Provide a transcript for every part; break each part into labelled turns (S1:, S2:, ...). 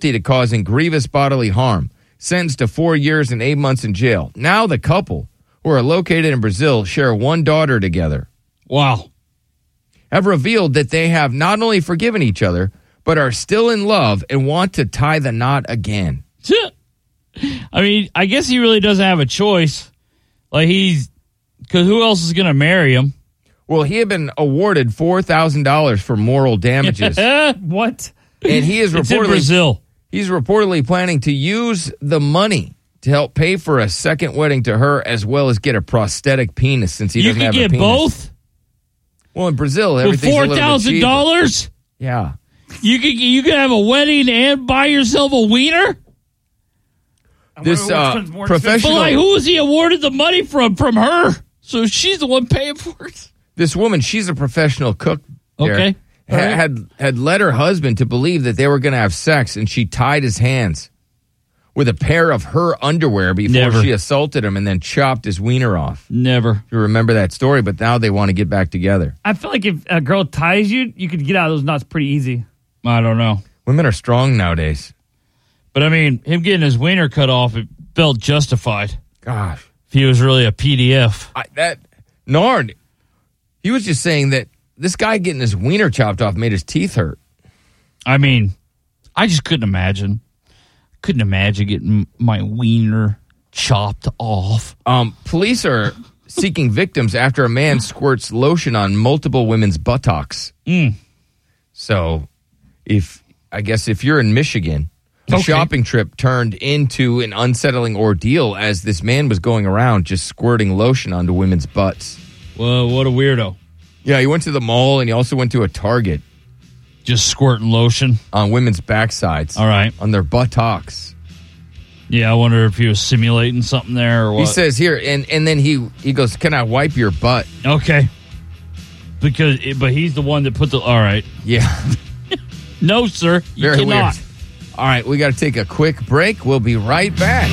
S1: guilty to causing grievous bodily harm, sentenced to 4 years and 8 months in jail. Now the couple, who are located in Brazil, share one daughter together.
S2: Wow.
S1: Have revealed that they have not only forgiven each other, but are still in love and want to tie the knot again.
S2: I mean, I guess he really doesn't have a choice. Like, because who else is going to marry him?
S1: Well, he had been awarded $4,000 for moral damages.
S3: What?
S1: And he is
S2: It's in
S1: reportedly
S2: Brazil.
S1: He's reportedly planning to use the money to help pay for a second wedding to her, as well as get a prosthetic penis since he doesn't have a penis.
S2: You can get both?
S1: Well, in Brazil,
S2: For
S1: everything's a little bit cheaper.
S2: $4,000?
S1: Yeah.
S2: You can have a wedding and buy yourself a wiener?
S1: This
S2: But
S1: professional,
S2: like, who is he awarded the money from? From her. So she's the one paying for it.
S1: this woman, she's a professional cook.
S2: Okay.
S1: Derek, had led her husband to believe that they were going to have sex, and she tied his hands with a pair of her underwear before she assaulted him and then chopped his wiener off.
S2: Never.
S1: You remember that story, but now they want to get back together.
S3: I feel like if a girl ties you, you could get out of those knots pretty easy.
S2: I don't know.
S1: Women are strong nowadays.
S2: But, I mean, him getting his wiener cut off, it felt justified.
S1: Gosh.
S2: If he was really a PDF.
S1: Nard, he was just saying that this guy getting his wiener chopped off made his teeth hurt.
S2: I mean, I just couldn't imagine. Couldn't imagine getting my wiener chopped off.
S1: Police are seeking victims after a man squirts lotion on multiple women's buttocks. So, if you're in Michigan, the shopping trip turned into an unsettling ordeal as this man was going around just squirting lotion onto women's butts.
S2: Well, what a weirdo.
S1: Yeah, he went to the mall and he also went to a Target.
S2: Just squirting lotion?
S1: On women's backsides.
S2: All right.
S1: On their buttocks.
S2: Yeah, I wonder if he was simulating something there or what.
S1: He says here, and then he goes, "Can I wipe your butt?"
S2: Okay. But he's the one that put the... All right.
S1: Yeah.
S2: No, sir. You
S1: Very
S2: cannot.
S1: weird. All right, we got to take a quick break. We'll be right back.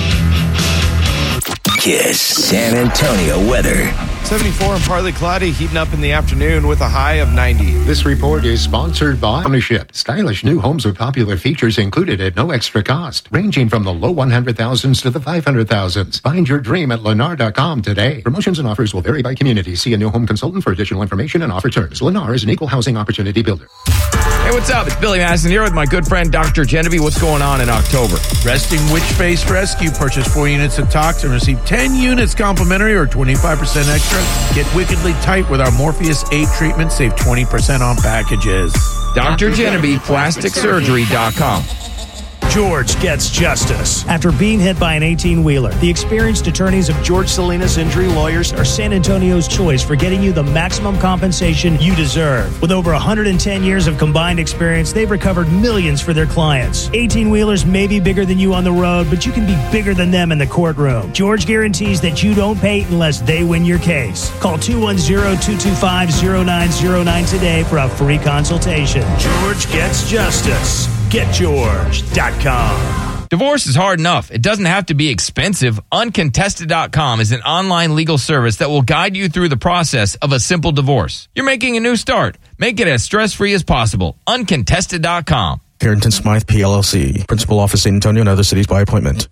S4: Kiss San Antonio weather.
S5: 74 and partly cloudy, heating up in the afternoon with a high of 90.
S6: This report is sponsored by Ownership. Stylish new homes with popular features included at no extra cost, ranging from the low 100,000s to the 500,000s. Find your dream at Lennar.com today. Promotions and offers will vary by community. See a new home consultant for additional information and offer terms. Lennar is an equal housing opportunity builder.
S1: Hey, what's up? It's Billy Madison here with my good friend Dr. Genevieve. What's going on in October?
S7: Resting Witch-Based Rescue. Purchase 4 units of Tox and receive 10 units complimentary or 25% extra. Get wickedly tight with our Morpheus 8 treatment. Save 20% on packages.
S1: Dr. Genevieve, PlasticSurgery.com.
S8: George Gets Justice. After being hit by an 18-wheeler, the experienced attorneys of George Salinas Injury Lawyers are San Antonio's choice for getting you the maximum compensation you deserve. With over 110 years of combined experience, they've recovered millions for their clients. 18-wheelers may be bigger than you on the road, but you can be bigger than them in the courtroom. George guarantees that you don't pay unless they win your case. Call 210-225-0909 today for a free consultation. George Gets Justice. GetGeorge.com.
S1: Divorce is hard enough. It doesn't have to be expensive. Uncontested.com is an online legal service that will guide you through the process of a simple divorce. You're making a new start. Make it as stress-free as possible. Uncontested.com.
S9: Carrington Smythe, PLLC. Principal office, San Antonio and other cities by appointment.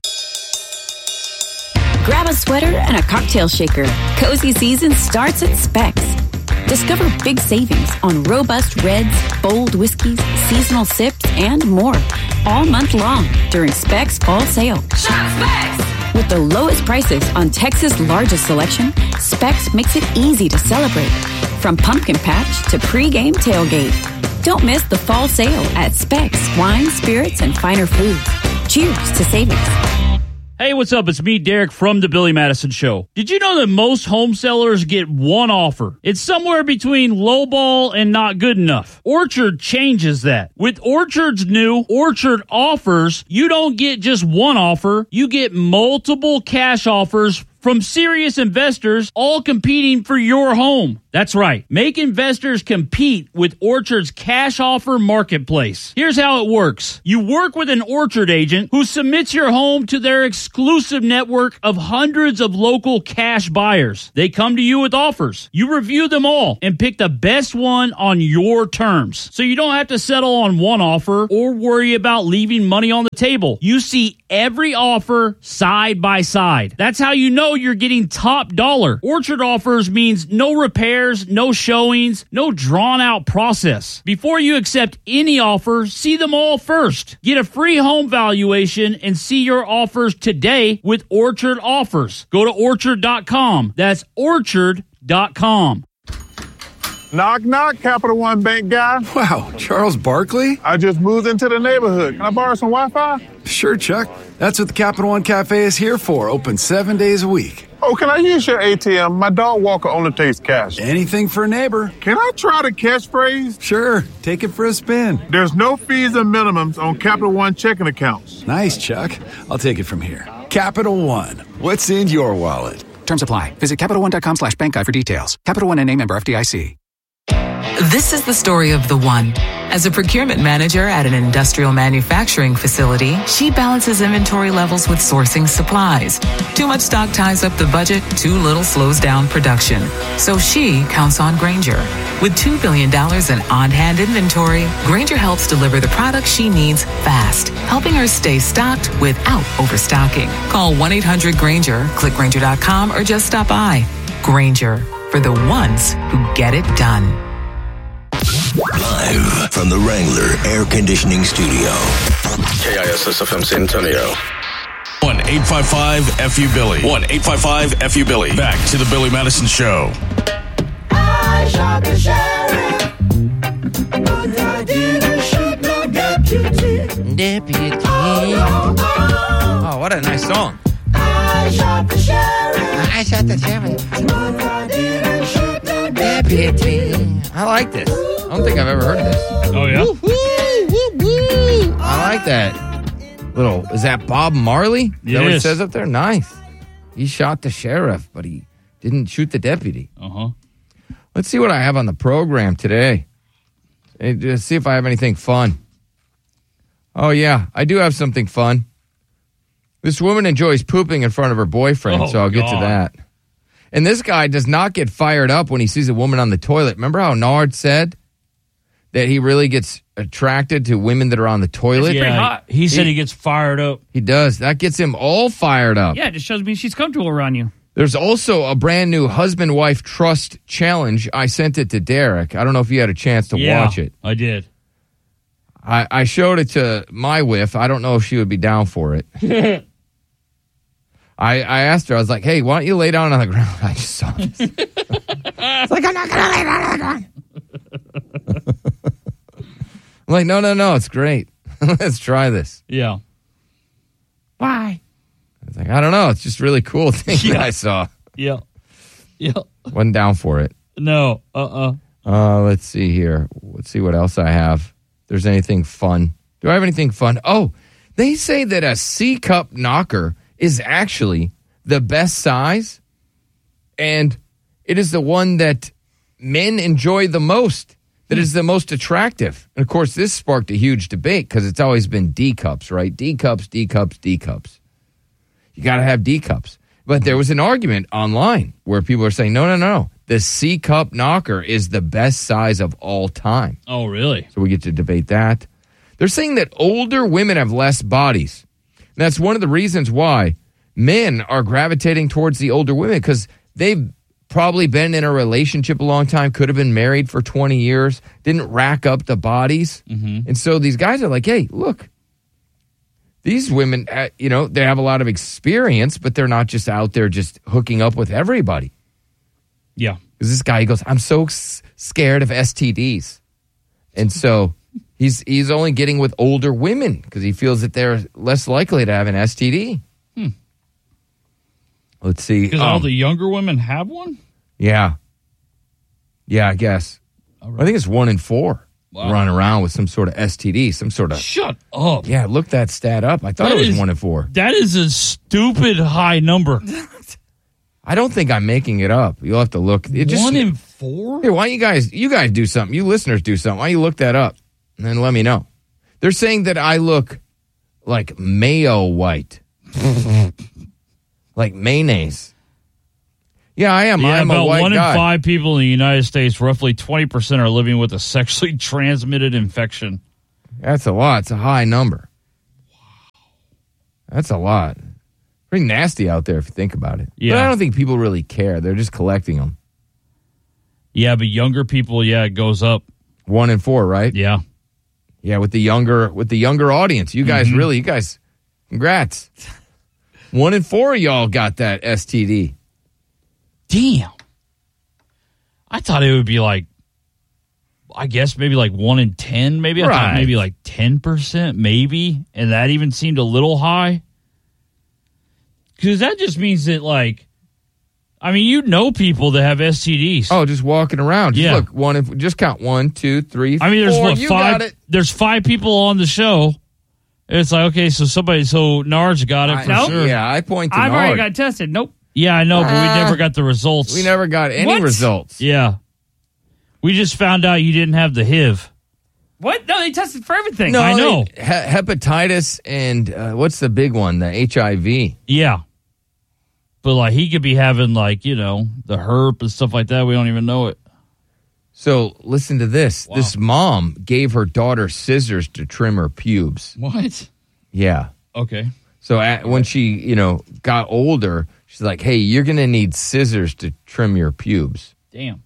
S10: Grab a sweater and a cocktail shaker. Cozy season starts at Specs. Discover big savings on robust reds, bold whiskeys, seasonal sips, and more. All month long during Specs Fall Sale. Shop Specs! With the lowest prices on Texas' largest selection, Specs makes it easy to celebrate. From pumpkin patch to pregame tailgate. Don't miss the fall sale at Specs Wine, Spirits, and Finer Foods. Cheers to savings.
S2: Hey, what's up? It's me, Derek, from The Billy Madison Show. Did you know that most home sellers get one offer? It's somewhere between lowball and not good enough. Orchard changes that. With Orchard's new Orchard Offers, you don't get just one offer. You get multiple cash offers from serious investors, all competing for your home. That's right. Make investors compete with Orchard's cash offer marketplace. Here's how it works. You work with an Orchard agent who submits your home to their exclusive network of hundreds of local cash buyers. They come to you with offers. You review them all and pick the best one on your terms. So you don't have to settle on one offer or worry about leaving money on the table. You see every offer side by side. That's how you know you're getting top dollar. Orchard offers means no repairs, no showings, no drawn out process. Before you accept any offer, see them all first. Get a free home valuation and see your offers today with Orchard Offers. Go to orchard.com. That's orchard.com.
S11: Knock, knock, Capital One Bank guy.
S12: Wow, Charles Barkley?
S11: I just moved into the neighborhood. Can I borrow some Wi-Fi?
S12: Sure, Chuck. That's what the Capital One Cafe is here for. Open 7 days a week.
S11: Oh, can I use your ATM? My dog walker only takes cash.
S12: Anything for a neighbor.
S11: Can I try the catchphrase?
S12: Sure. Take it for a spin.
S11: There's no fees and minimums on Capital One checking accounts.
S12: Nice, Chuck. I'll take it from here. Capital One. What's in your wallet?
S13: Terms apply. Visit CapitalOne.com/bankguide for details. Capital One NA, member FDIC.
S14: This is the story of the one. As a procurement manager at an industrial manufacturing facility, she balances inventory levels with sourcing supplies. Too much stock ties up the budget, too little slows down production. So she counts on Grainger. With $2 billion in on-hand inventory, Grainger helps deliver the products she needs fast, helping her stay stocked without overstocking. Call 1-800-GRAINGER, click Grainger.com, or just stop by. Grainger, for the ones who get it done.
S4: Live from the Wrangler Air Conditioning Studio.
S15: KISS-FM San Antonio.
S16: 1-855-FU-BILLY. 1-855-FU-BILLY. Back to the Billy Madison Show.
S17: I shot the sheriff, but I didn't shoot no deputy.
S1: Oh, what a nice song.
S17: I shot the sheriff.
S1: I shot the sheriff.
S17: But I didn't shoot no deputy.
S1: I like this. I don't think I've ever heard of this.
S2: Oh, yeah?
S1: I like that. Little, is that Bob Marley? Is that what it says up there? Nice. He shot the sheriff, but he didn't shoot the deputy.
S2: Uh-huh.
S1: Let's see what I have on the program today. Let's see if I have anything fun. Oh, yeah. I do have something fun. This woman enjoys pooping in front of her boyfriend, so I'll get to that. And this guy does not get fired up when he sees a woman on the toilet. Remember how Nard said that he really gets attracted to women that are on the toilet?
S3: Yeah, he said he gets fired up.
S1: He does. That gets him all fired up.
S3: Yeah, it just shows me she's comfortable around you.
S1: There's also a brand new husband-wife trust challenge. I sent it to Derek. I don't know if you had a chance to watch it.
S2: I did.
S1: I showed it to my wife. I don't know if she would be down for it. I asked her, I was like, hey, why don't you lay down on the ground? I just saw this. It's like, I'm not going to lay down on the ground. I'm like, no, it's great. Let's try this.
S2: Yeah.
S1: Why? I was like, I don't know. It's just really cool thing that I saw.
S2: Yeah.
S1: Wasn't down for it.
S2: No.
S1: Let's see here. Let's see what else I have. If there's anything fun. Do I have anything fun? Oh, they say that a C-cup knocker is actually the best size, and it is the one that men enjoy the most, that is the most attractive. And, of course, this sparked a huge debate because it's always been D-cups, right? D-cups, D-cups, D-cups. You got to have D-cups. But there was an argument online where people are saying, no. The C-cup knocker is the best size of all time.
S2: Oh, really?
S1: So we get to debate that. They're saying that older women have less bodies. And that's one of the reasons why men are gravitating towards the older women, because they've probably been in a relationship a long time, could have been married for 20 years, didn't rack up the bodies. Mm-hmm. And so these guys are like, hey, look, these women, they have a lot of experience, but they're not just out there just hooking up with everybody.
S2: Yeah.
S1: Because this guy, he goes, I'm so scared of STDs. And so he's only getting with older women because he feels that they're less likely to have an STD. Let's see.
S2: Because all the younger women have one?
S1: Yeah. Yeah, I guess. Right. I think it's 1 in 4 running around with some sort of STD, some sort of...
S2: Shut up.
S1: Yeah, look that stat up. I thought it was 1 in 4.
S2: That is a stupid high number.
S1: I don't think I'm making it up. You'll have to look.
S2: 1 in 4?
S1: Here, why don't you guys do something? You listeners do something. Why don't you look that up and then let me know? They're saying that I look like mayo white. Like mayonnaise. Yeah, I am. I'm
S2: about
S1: a white
S2: 1 in
S1: guy.
S2: 5 people in the United States, roughly 20% are living with a sexually transmitted infection.
S1: That's a lot. It's a high number. Wow. That's a lot. Pretty nasty out there if you think about it.
S2: Yeah.
S1: But I don't think people really care. They're just collecting them.
S2: Yeah, but younger people, it goes up.
S1: 1 in 4, right?
S2: Yeah.
S1: Yeah, with the younger audience. You guys congrats. 1 in 4 of y'all got that STD.
S2: Damn. I thought it would be like, I guess maybe like 1 in 10, maybe. I thought maybe like 10%, maybe. And that even seemed a little high. Because that just means that, like, I mean, you know people that have STDs.
S1: Oh, just walking around. Just look, just count 1, 2, 3, 4.
S2: I mean, there's
S1: what, 5. Got it.
S2: There's 5 people on the show. It's like, okay, so Nard's got it for sure.
S1: Yeah, I point to
S3: I've
S1: Nard.
S3: already got tested. Nope.
S2: Yeah, I know, but we never got the results.
S1: We never got any results.
S2: Yeah. We just found out you didn't have the HIV.
S3: What? No, they tested for everything.
S2: No, I know.
S1: Hepatitis and what's the big one? The HIV.
S2: Yeah. But, like, he could be having, like, the herp and stuff like that. We don't even know it.
S1: So, listen to this. Wow. This mom gave her daughter scissors to trim her pubes.
S2: What?
S1: Yeah.
S2: Okay.
S1: So, when she, got older, she's like, hey, you're going to need scissors to trim your pubes.
S2: Damn.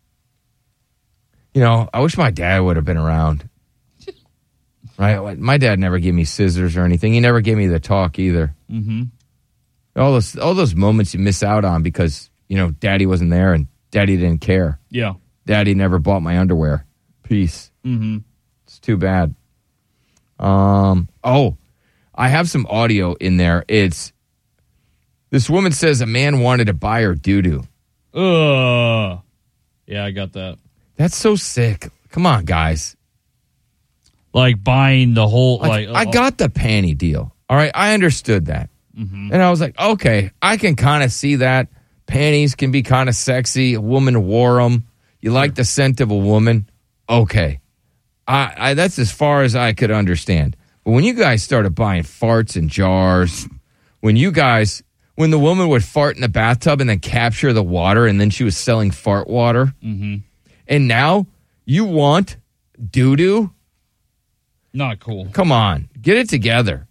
S1: I wish my dad would have been around. Right? My dad never gave me scissors or anything. He never gave me the talk either.
S2: Mm-hmm.
S1: All those moments you miss out on because, daddy wasn't there and daddy didn't care.
S2: Yeah.
S1: Daddy never bought my underwear. Peace.
S2: Mm-hmm.
S1: It's too bad. I have some audio in there. It's this woman says a man wanted to buy her doo-doo.
S2: Yeah, I got that.
S1: That's so sick. Come on, guys.
S2: Like buying the whole...
S1: I got the panty deal. All right, I understood that.
S2: Mm-hmm.
S1: And I was like, okay, I can kind of see that. Panties can be kind of sexy. A woman wore them. You like the scent of a woman. Okay. I that's as far as I could understand. But when you guys started buying farts in jars, when the woman would fart in the bathtub and then capture the water and then she was selling fart water,
S2: mm-hmm.
S1: and now you want doo-doo?
S2: Not cool.
S1: Come on. Get it together.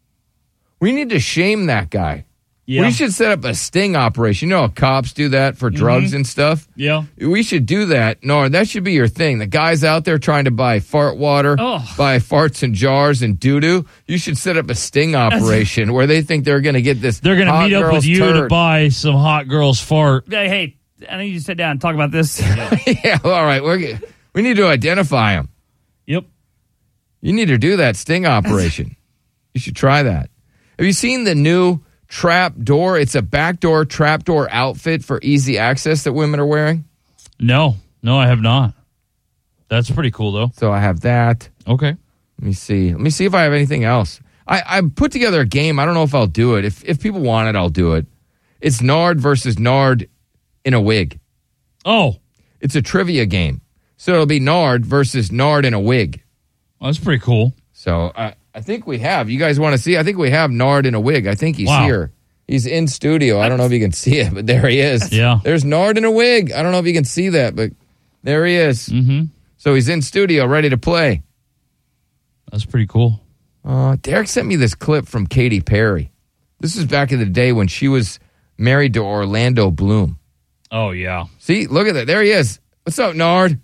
S1: We need to shame that guy.
S2: Yeah.
S1: We should set up a sting operation. You know how cops do that for drugs and stuff?
S2: Yeah.
S1: We should do that. No, that should be your thing. The guys out there trying to buy fart water, buy farts in jars and doo-doo, you should set up a sting operation where they think they're going to get this.
S2: They're going to meet up with you to buy some hot girl's fart.
S3: Hey, I need you to sit down and talk about this.
S1: Yeah, all right. We need to identify them.
S2: Yep.
S1: You need to do that sting operation. You should try that. Have you seen the new trap door? It's a backdoor trapdoor outfit for easy access that women are wearing.
S2: No, I have not. That's pretty cool, though.
S1: So I have that.
S2: Okay.
S1: Let me see if I have anything else. I put together a game. I don't know if I'll do it. If people want it, I'll do it. It's Nard versus Nard in a wig.
S2: Oh.
S1: It's a trivia game. So it'll be Nard versus Nard in a wig.
S2: Well, that's pretty cool.
S1: So I think we have. You guys want to see? I think we have Nard in a wig. I think he's here. He's in studio. I don't know if you can see it, but there he is.
S2: Yeah.
S1: There's Nard in a wig. I don't know if you can see that, but there he is.
S2: Mm-hmm.
S1: So he's in studio, ready to play.
S2: That's pretty cool.
S1: Derek sent me this clip from Katy Perry. This is back in the day when she was married to Orlando Bloom.
S2: Oh, yeah.
S1: See, look at that. There he is. What's up, Nard?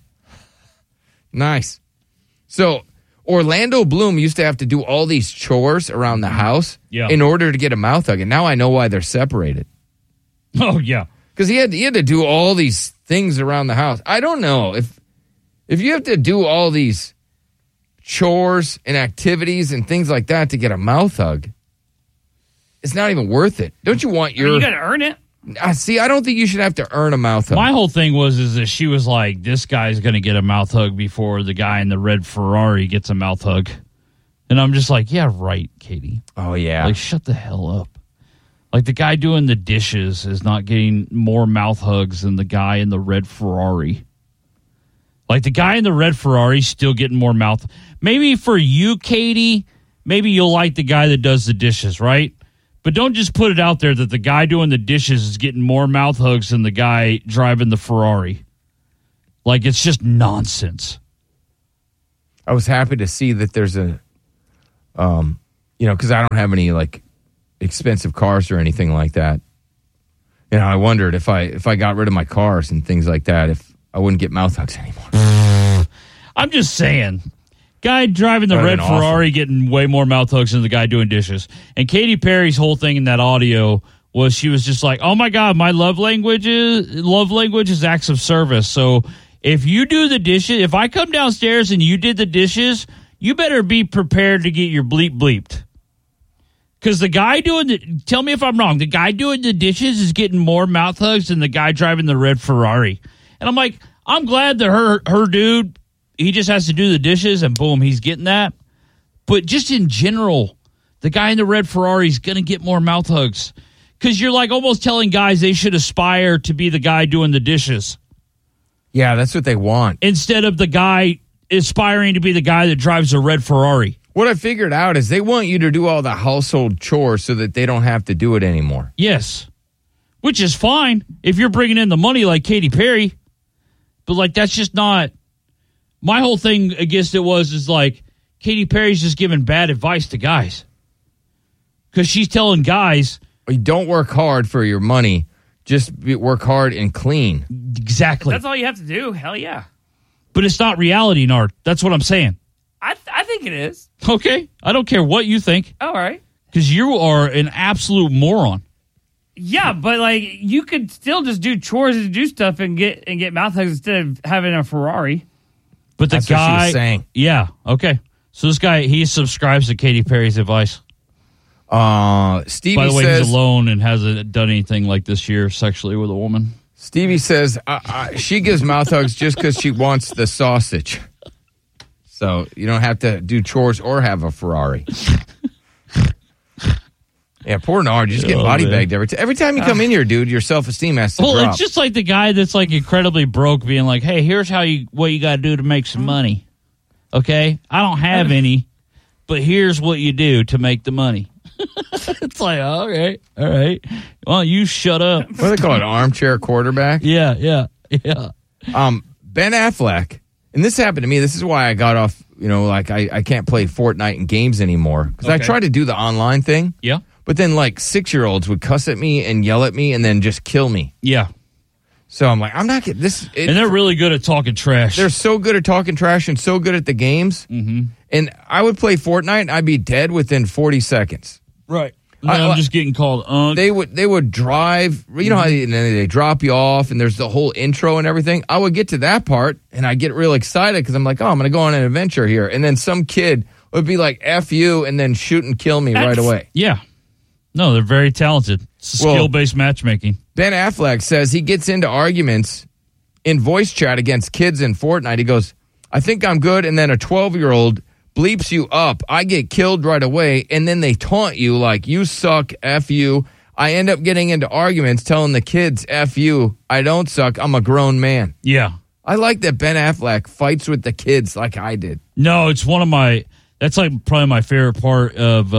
S1: Nice. So Orlando Bloom used to have to do all these chores around the house in order to get a mouth hug. And now I know why they're separated.
S2: Oh, yeah.
S1: Because he had to do all these things around the house. I don't know. If you have to do all these chores and activities and things like that to get a mouth hug, it's not even worth it. Don't you want your...
S3: You got to earn it.
S1: See, I don't think you should have to earn a mouth hug.
S2: My whole thing is that she was like, this guy's going to get a mouth hug before the guy in the red Ferrari gets a mouth hug. And I'm just like, yeah, right, Katie.
S1: Oh, yeah.
S2: Like, shut the hell up. Like the guy doing the dishes is not getting more mouth hugs than the guy in the red Ferrari. Like the guy in the red Ferrari still getting more mouth. Maybe for you, Katie, maybe you'll like the guy that does the dishes, right? But don't just put it out there that the guy doing the dishes is getting more mouth hugs than the guy driving the Ferrari. Like, it's just nonsense.
S1: I was happy to see that there's a, because I don't have any, like, expensive cars or anything like that. I wondered if I got rid of my cars and things like that, if I wouldn't get mouth hugs anymore.
S2: I'm just saying. Guy driving the red Ferrari getting way more mouth hugs than the guy doing dishes. And Katy Perry's whole thing in that audio was she was just like, oh, my God, my love language is acts of service. So if you do the dishes, if I come downstairs and you did the dishes, you better be prepared to get your bleep bleeped. Because the guy tell me if I'm wrong, the guy doing the dishes is getting more mouth hugs than the guy driving the red Ferrari. And I'm like, I'm glad that her dude, he just has to do the dishes and boom, he's getting that. But just in general, the guy in the red Ferrari is going to get more mouth hugs. Because you're like almost telling guys they should aspire to be the guy doing the dishes.
S1: Yeah, that's what they want.
S2: Instead of the guy aspiring to be the guy that drives a red Ferrari.
S1: What I figured out is they want you to do all the household chores so that they don't have to do it anymore.
S2: Yes. Which is fine if you're bringing in the money like Katy Perry. But, like, that's just not... My whole thing against it is like, Katy Perry's just giving bad advice to guys. Because she's telling guys...
S1: Don't work hard for your money. Just work hard and clean.
S2: Exactly.
S3: That's all you have to do. Hell yeah.
S2: But it's not reality, Nard. That's what I'm saying.
S3: I think it is.
S2: Okay. I don't care what you think.
S3: All right.
S2: Because you are an absolute moron.
S3: Yeah, but like you could still just do chores and do stuff and get mouth hugs instead of having a Ferrari.
S2: But
S1: that's what she was saying.
S2: Yeah. Okay. So this guy, he subscribes to Katy Perry's advice.
S1: Stevie
S2: By the way,
S1: says,
S2: he's alone and hasn't done anything like this year sexually with a woman.
S1: Stevie says she gives mouth hugs just because she wants the sausage. So you don't have to do chores or have a Ferrari. Yeah, poor Nard. You just get body bagged every time you come in here, dude. Your self-esteem has to drop.
S2: It's just like the guy that's like incredibly broke being like, hey, here's what you got to do to make some money. Okay? I don't have any, but here's what you do to make the money. It's like, all right. Well, you shut up.
S1: What do they call it? Armchair quarterback?
S2: Yeah.
S1: Ben Affleck, and this happened to me. This is why I got off, I can't play Fortnite in games anymore. Because I tried to do the online thing.
S2: Yeah.
S1: But then, 6-year-olds would cuss at me and yell at me and then just kill me.
S2: Yeah.
S1: So I'm like, I'm not getting this.
S2: And they're really good at talking trash.
S1: They're so good at talking trash and so good at the games.
S2: Mm-hmm.
S1: And I would play Fortnite and I'd be dead within 40 seconds.
S2: Right. I'm just getting called
S1: They would drive, you know how they drop you off and there's the whole intro and everything. I would get to that part and I get real excited because I'm like, I'm going to go on an adventure here. And then some kid would be like, F you, and then shoot and kill me right away.
S2: Yeah. No, they're very talented. It's skill-based matchmaking.
S1: Ben Affleck says he gets into arguments in voice chat against kids in Fortnite. He goes, I think I'm good, and then a 12-year-old bleeps you up. I get killed right away, and then they taunt you like, you suck, F you. I end up getting into arguments telling the kids, F you. I don't suck. I'm a grown man.
S2: Yeah.
S1: I like that Ben Affleck fights with the kids like I did.
S2: No, it's that's like probably my favorite part of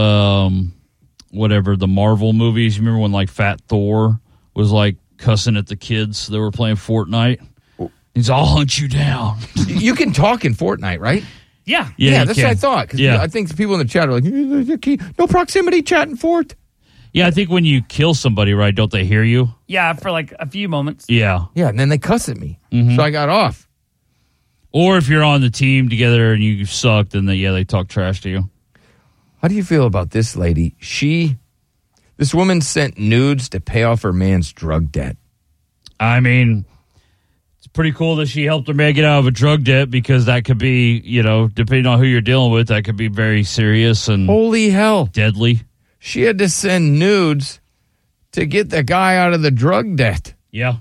S2: the Marvel movies. You remember when Fat Thor was cussing at the kids that were playing Fortnite? He's, I'll hunt you down.
S1: You can talk in Fortnite, right?
S3: Yeah.
S1: Yeah, that's what I thought. Because I think people in the chat are like, no proximity chat in Fort.
S2: Yeah, I think when you kill somebody, right, don't they hear you?
S3: Yeah, for a few moments.
S2: Yeah.
S1: Yeah, and then they cuss at me.
S2: Mm-hmm.
S1: So I got off.
S2: Or if you're on the team together and you suck, then they talk trash to you.
S1: How do you feel about this lady? This woman sent nudes to pay off her man's drug debt.
S2: I mean, it's pretty cool that she helped her man get out of a drug debt because that could be, depending on who you're dealing with, that could be very serious and
S1: holy hell,
S2: deadly.
S1: She had to send nudes to get the guy out of the drug debt.
S2: Yeah.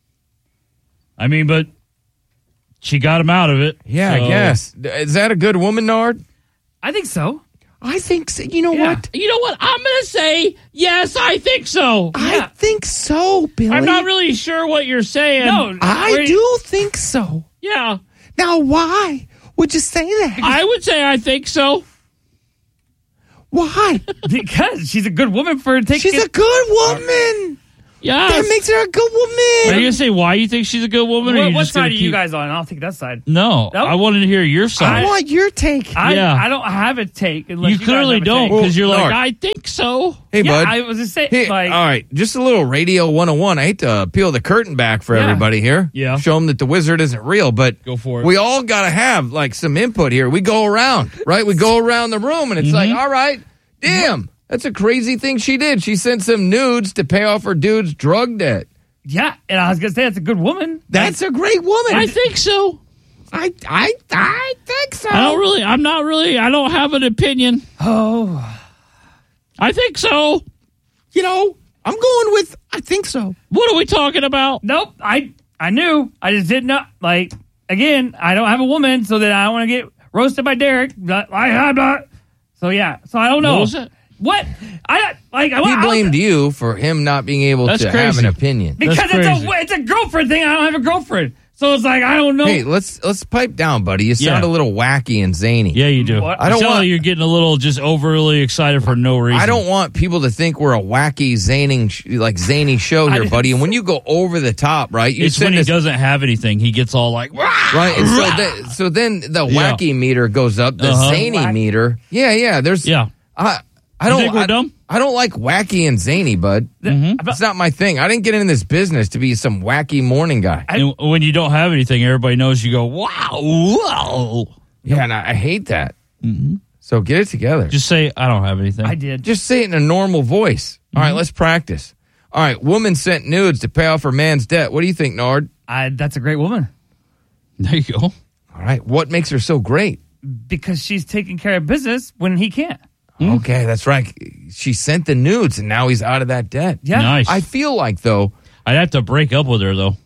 S2: I mean, but she got him out of it.
S1: Yeah, so. I guess. Is that a good woman, Nard?
S3: I think so.
S1: I think so. You know what?
S2: You know what? I'm going to say, yes, I think so.
S1: I think so, Billy.
S2: I'm not really sure what you're saying.
S3: No,
S1: I do think so.
S2: Yeah.
S1: Now, why would you say that?
S2: I would say I think so.
S1: Why?
S3: Because she's a good woman for taking.
S1: She's a good woman.
S2: Yeah.
S1: That makes her a good woman.
S2: Are you going to say why you think she's a good woman?
S3: What side are you guys on? I'll take that side.
S2: No. I wanted to hear your side.
S1: I want your take.
S3: I don't have a take. Unless
S2: You clearly
S3: guys have a
S2: don't
S3: take.
S2: because you're like,
S1: Mark.
S2: I think so.
S1: Hey, bud.
S3: I was just saying,
S1: Hey,
S3: like,
S1: all right, just a little Radio 101. I hate to peel the curtain back for everybody here.
S2: Yeah.
S1: Show them that the wizard isn't real, but
S2: Go for it.
S1: we all got to have, like, some input here. We go around, right? We go around the room, and it's like, all right, damn, that's a crazy thing she did. She sent some nudes to pay off her dude's drug debt.
S3: yeah, and I was gonna say that's a good woman.
S1: That's a great woman.
S2: I think so.
S1: I think so.
S2: I don't have an opinion.
S3: Oh,
S2: I think so.
S1: You know, I'm going with I think so.
S2: What are we talking about?
S3: nope. I knew. I just didn't know. Like, again, I don't have a woman, so that I don't want to get roasted by Derek. So yeah. So I don't know.
S2: What was it?
S3: What?
S1: He blamed you for him not being able
S2: That's
S1: to have
S2: crazy.
S1: an opinion.
S3: because
S2: That's crazy.
S3: it's a girlfriend thing. I don't have a girlfriend, so it's like I don't know.
S1: Hey, let's pipe down, buddy. You sound a little wacky and zany.
S2: Yeah, you do.
S3: What?
S1: I don't want
S2: you're getting a little just overly excited for no reason.
S1: I don't want people to think we're a wacky, zany show here, buddy. And when you go over the top, right? You
S2: It's when
S1: send
S2: he
S1: us,
S2: doesn't have anything. He gets all like,
S1: right? And so then the wacky meter goes up, the zany meter. Yeah. There's I don't
S2: think we're dumb?
S1: I don't like wacky and zany, bud. It's not my thing. I didn't get in this business to be some wacky morning guy.
S2: And when you don't have anything, everybody knows you go, wow, whoa.
S1: Yeah, and I hate that. So get it together.
S2: Just say, I don't have anything.
S3: I did.
S1: Just say it in a normal voice. All right, let's practice. All right, woman sent nudes to pay off her man's debt. What do you think, Nard?
S3: That's a great woman
S2: There you go.
S1: All right, what makes her so great?
S3: because she's taking care of business when he can't.
S1: Okay, that's right. She sent the nudes, and now he's out of that debt.
S3: Yeah.
S2: Nice.
S1: I feel like, though...
S2: I'd have to break up with her, though.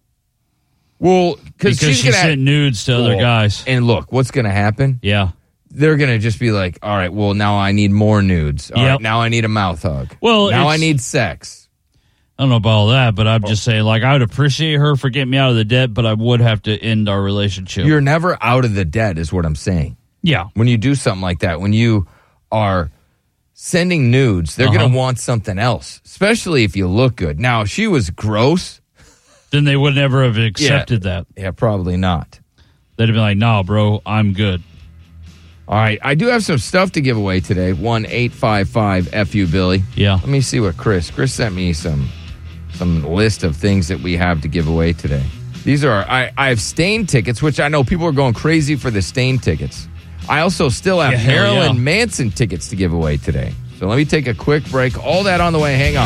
S1: Well, because
S2: she sent nudes to other guys.
S1: And look, what's going to happen?
S2: Yeah.
S1: They're going to just be like, all right, well, now I need more nudes. All right, now I need a mouth hug.
S2: Well,
S1: now I need sex.
S2: I don't know about all that, but I'm just saying, like, I would appreciate her for getting me out of the debt, but I would have to end our relationship.
S1: You're never out of the debt, is what I'm saying.
S2: Yeah.
S1: When you do something like that, when you are sending nudes, they're going to want something else, especially if you look good. Now, if she was gross,
S2: then they would never have accepted that.
S1: Yeah, probably not.
S2: They'd have been like, nah, bro, I'm good.
S1: All right, I do have some stuff to give away today. 1-855-FU-Billy.
S2: Yeah.
S1: Let me see what Chris sent me some list of things that we have to give away today. These are, I have Stain tickets, which I know people are going crazy for the Stain tickets. I also still have Marilyn Manson tickets to give away today. So let me take a quick break. All that on the way. Hang on.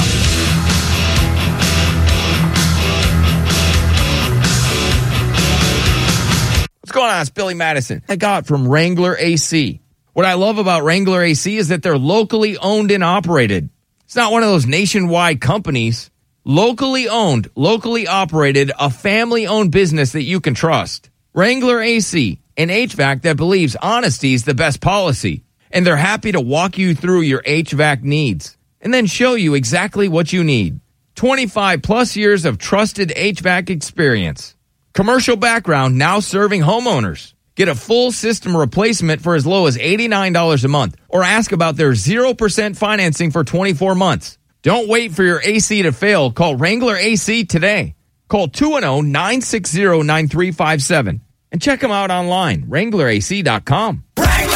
S1: What's going on? It's Billy Madison. I got from Wrangler AC. What I love about Wrangler AC is that they're locally owned and operated. It's not one of those nationwide companies. Locally owned, locally operated, a family-owned business that you can trust. Wrangler AC, an HVAC that believes honesty is the best policy. And they're happy to walk you through your HVAC needs and then show you exactly what you need. 25 plus years of trusted HVAC experience. Commercial background, now serving homeowners. Get a full system replacement for as low as $89 a month or ask about their 0% financing for 24 months. Don't wait for your AC to fail. Call Wrangler AC today. Call 210-960-9357 and check them out online, WranglerAC.com.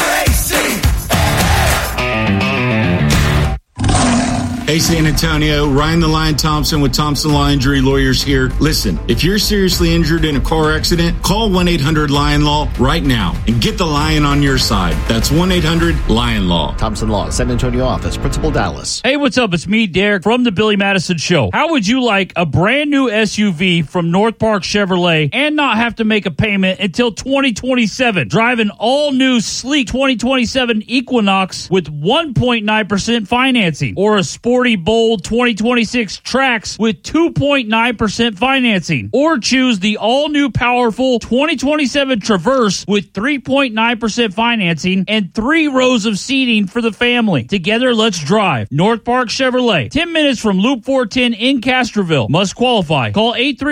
S18: Hey, San Antonio, Ryan the Lion Thompson with Thompson Law Injury Lawyers here. Listen, if you're seriously injured in a car accident, call 1-800-LION-LAW right now and get the lion on your side. That's 1-800-LION-LAW.
S19: Thompson Law, San Antonio office, Principal Dallas.
S2: Hey, what's up? It's me, Derek, from the Billy Madison Show. How would you like a brand new SUV from North Park Chevrolet and not have to make a payment until 2027? Drive an all-new, sleek 2027 Equinox with 1.9% financing or a sport 40 Bold 2026 Trax with 2.9% financing. Or choose the all-new powerful 2027 Traverse with 3.9% financing and 3 rows of seating for the family. Together, let's drive. North Park Chevrolet, 10 minutes from Loop 410 in Castroville. Must qualify. Call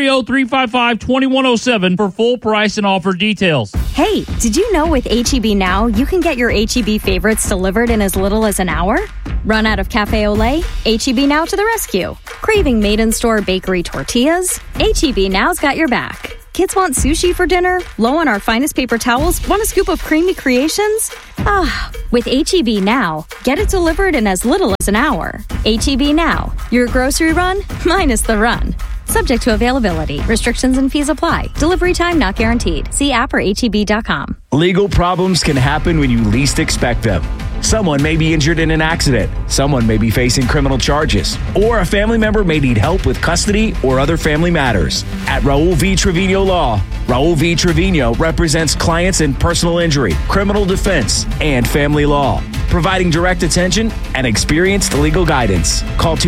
S2: 830-355-2107 for full price and offer details.
S20: Hey, did you know with H-E-B Now, you can get your H-E-B favorites delivered in as little as an hour? Run out of Cafe Olé? H-E-B Now to the rescue. Craving made-in-store bakery tortillas? H-E-B Now's got your back. Kids want sushi for dinner? Low on our finest paper towels? Want a scoop of creamy creations? Ah, with H-E-B Now, get it delivered in as little as an hour. H-E-B Now, your grocery run minus the run. Subject to availability. Restrictions and fees apply. Delivery time not guaranteed. See app or HEB.com.
S21: Legal problems can happen when you least expect them. Someone may be injured in an accident. Someone may be facing criminal charges. Or a family member may need help with custody or other family matters. At Raul V. Trevino Law, Raul V. Trevino represents clients in personal injury, criminal defense, and family law, providing direct attention and experienced legal guidance. Call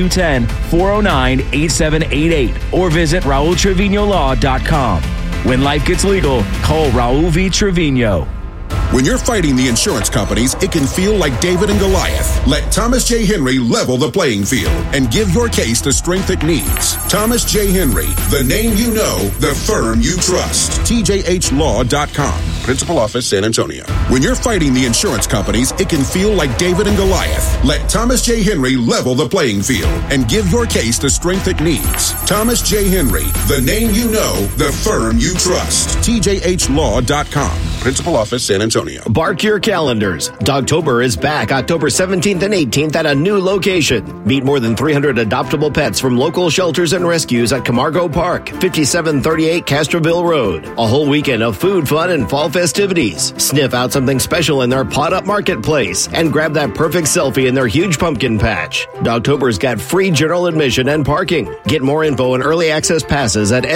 S21: 210-409-8788 or visit RaulTrevinoLaw.com. When life gets legal, call Raul V. Trevino.
S22: When you're fighting the insurance companies, it can feel like David and Goliath. Let Thomas J. Henry level the playing field and give your case the strength it needs. Thomas J. Henry, the name you know, the firm you trust. TJHLaw.com. Principal Office, San Antonio. When you're fighting the insurance companies, it can feel like David and Goliath. Let Thomas J. Henry level the playing field and give your case the strength it needs. Thomas J. Henry, the name you know, the firm you trust. TJHLaw.com. Principal Office, San Antonio.
S19: Bark your calendars. Dogtober is back October 17th and 18th at a new location. Meet more than 300 adoptable pets from local shelters and rescues at Camargo Park, 5738 Castroville Road. A whole weekend of food, fun, and fall festivities. Sniff out something special in their pot-up marketplace and grab that perfect selfie in their huge pumpkin patch. Dogtober's got free general admission and parking. Get more info and early access passes at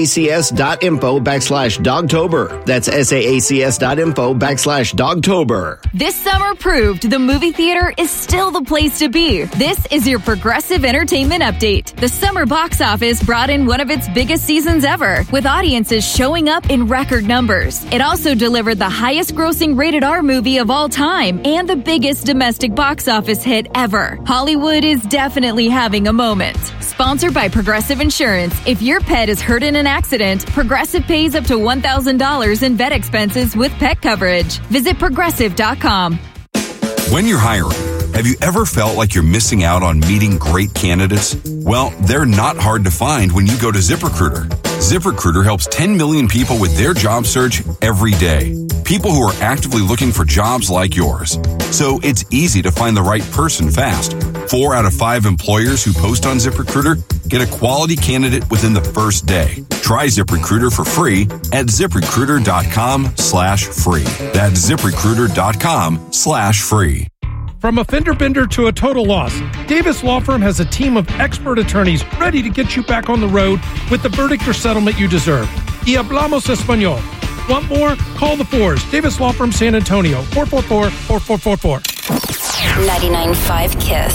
S19: saacs.info/Dogtober. That's saacs.info/Dogtober.
S23: This summer proved the movie theater is still the place to be. This is your Progressive Entertainment Update. The summer box office brought in one of its biggest seasons ever, with audiences showing up in record numbers. It also delivered the highest grossing rated R movie of all time and the biggest domestic box office hit ever. Hollywood is definitely having a moment. Sponsored by Progressive Insurance. If your pet is hurt in an accident, Progressive pays up to $1,000 in vet expenses with pet coverage. Visit Progressive.com.
S24: When you're hiring, have you ever felt like you're missing out on meeting great candidates? Well, they're not hard to find when you go to ZipRecruiter. ZipRecruiter helps 10 million people with their job search every day. People who are actively looking for jobs like yours. So it's easy to find the right person fast. 4 out of 5 employers who post on ZipRecruiter get a quality candidate within the first day. Try ZipRecruiter for free at ZipRecruiter.com/free. That's ZipRecruiter.com/free.
S25: From a fender bender to a total loss, Davis Law Firm has a team of expert attorneys ready to get you back on the road with the verdict or settlement you deserve. Y hablamos español. Want more? Call the Fours. Davis Law Firm, San Antonio, 444-4444.
S26: 99.5 KISS.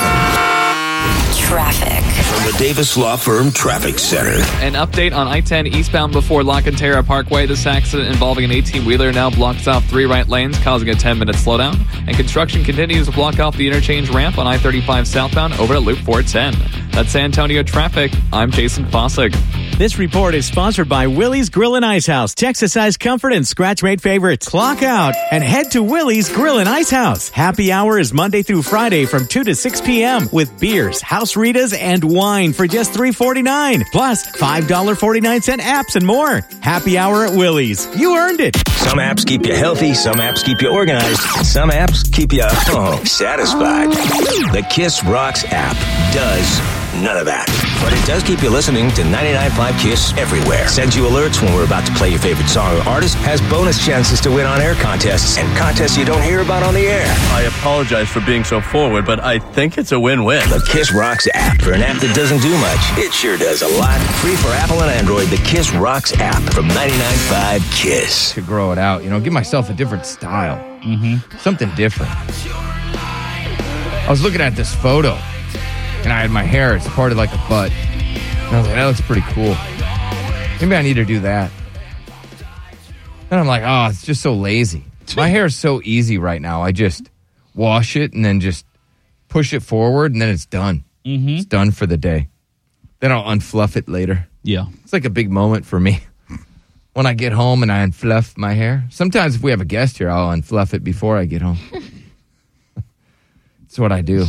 S26: Traffic.
S4: From the Davis Law Firm Traffic Center.
S27: An update on I-10 eastbound before La Cantera Parkway. This accident involving an 18-wheeler now blocks off 3 right lanes, causing a 10-minute slowdown. And construction continues to block off the interchange ramp on I-35 southbound over at Loop 410. That's San Antonio traffic. I'm Jason Fossig.
S28: This report is sponsored by Willie's Grill and Ice House. Texas-sized comfort and scratch-made favorites. Clock out and head to Willie's Grill and Ice House. Happy hour is Monday through Friday from 2 to 6 p.m. with beers, house Ritas, and wine for just $3.49. Plus $5.49 apps and more. Happy hour at Willie's. You earned it.
S29: Some apps keep you healthy. Some apps keep you organized. Some apps keep you satisfied. The Kiss Rocks app does none of that. But it does keep you listening to 99.5 KISS everywhere. Sends you alerts when we're about to play your favorite song or artist. Has bonus chances to win on-air contests and contests you don't hear about on the air.
S30: I apologize for being so forward, but I think it's a win-win.
S29: The Kiss Rocks app. For an app that doesn't do much, it sure does a lot. Free for Apple and Android. The Kiss Rocks app from 99.5 KISS.
S1: To grow it out, give myself a different style. Something different. I was looking at this photo. and I had my hair. It's parted like a butt. And I was like, that looks pretty cool. Maybe I need to do that. And I'm like, oh, it's just so lazy. My hair is so easy right now. I just wash it and then just push it forward, and then it's done.
S2: Mm-hmm.
S1: It's done for the day. Then I'll unfluff it later.
S2: Yeah.
S1: It's like a big moment for me. When I get home and I unfluff my hair. Sometimes if we have a guest here, I'll unfluff it before I get home. That's what I do.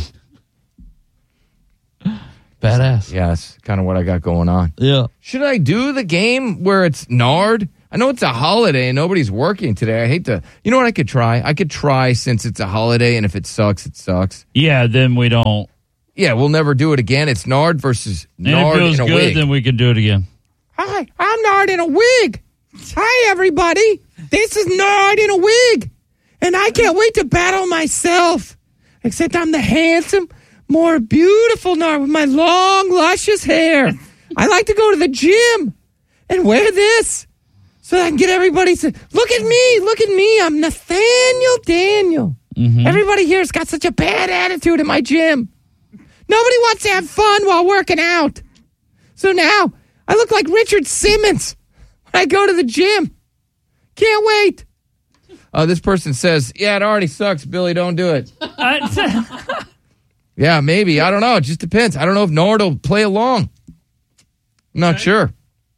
S2: Badass.
S1: Yeah, that's kind of what I got going on.
S2: Yeah.
S1: Should I do the game where it's Nard? I know it's a holiday and nobody's working today. I hate to... You know what I could try? I could try since it's a holiday, and if it sucks, it sucks.
S2: Yeah, then we don't.
S1: Yeah, we'll never do it again. It's Nard versus Nard
S2: in a
S1: good,
S2: wig. Then we can do it again.
S5: Hi, I'm Nard in a wig. Hi, everybody. This is Nard in a wig. And I can't wait to battle myself. Except I'm the handsome, more beautiful Nard with my long, luscious hair. I like to go to the gym and wear this so I can get everybody to, look at me, I'm Nathaniel Daniel.
S2: Mm-hmm.
S5: Everybody here's got such a bad attitude in my gym. Nobody wants to have fun while working out. So now I look like Richard Simmons when I go to the gym. Can't wait.
S1: This person says, yeah, it already sucks, Billy. Don't do it. Yeah, maybe. I don't know. It just depends. I don't know if Nord will play along. I'm not sure.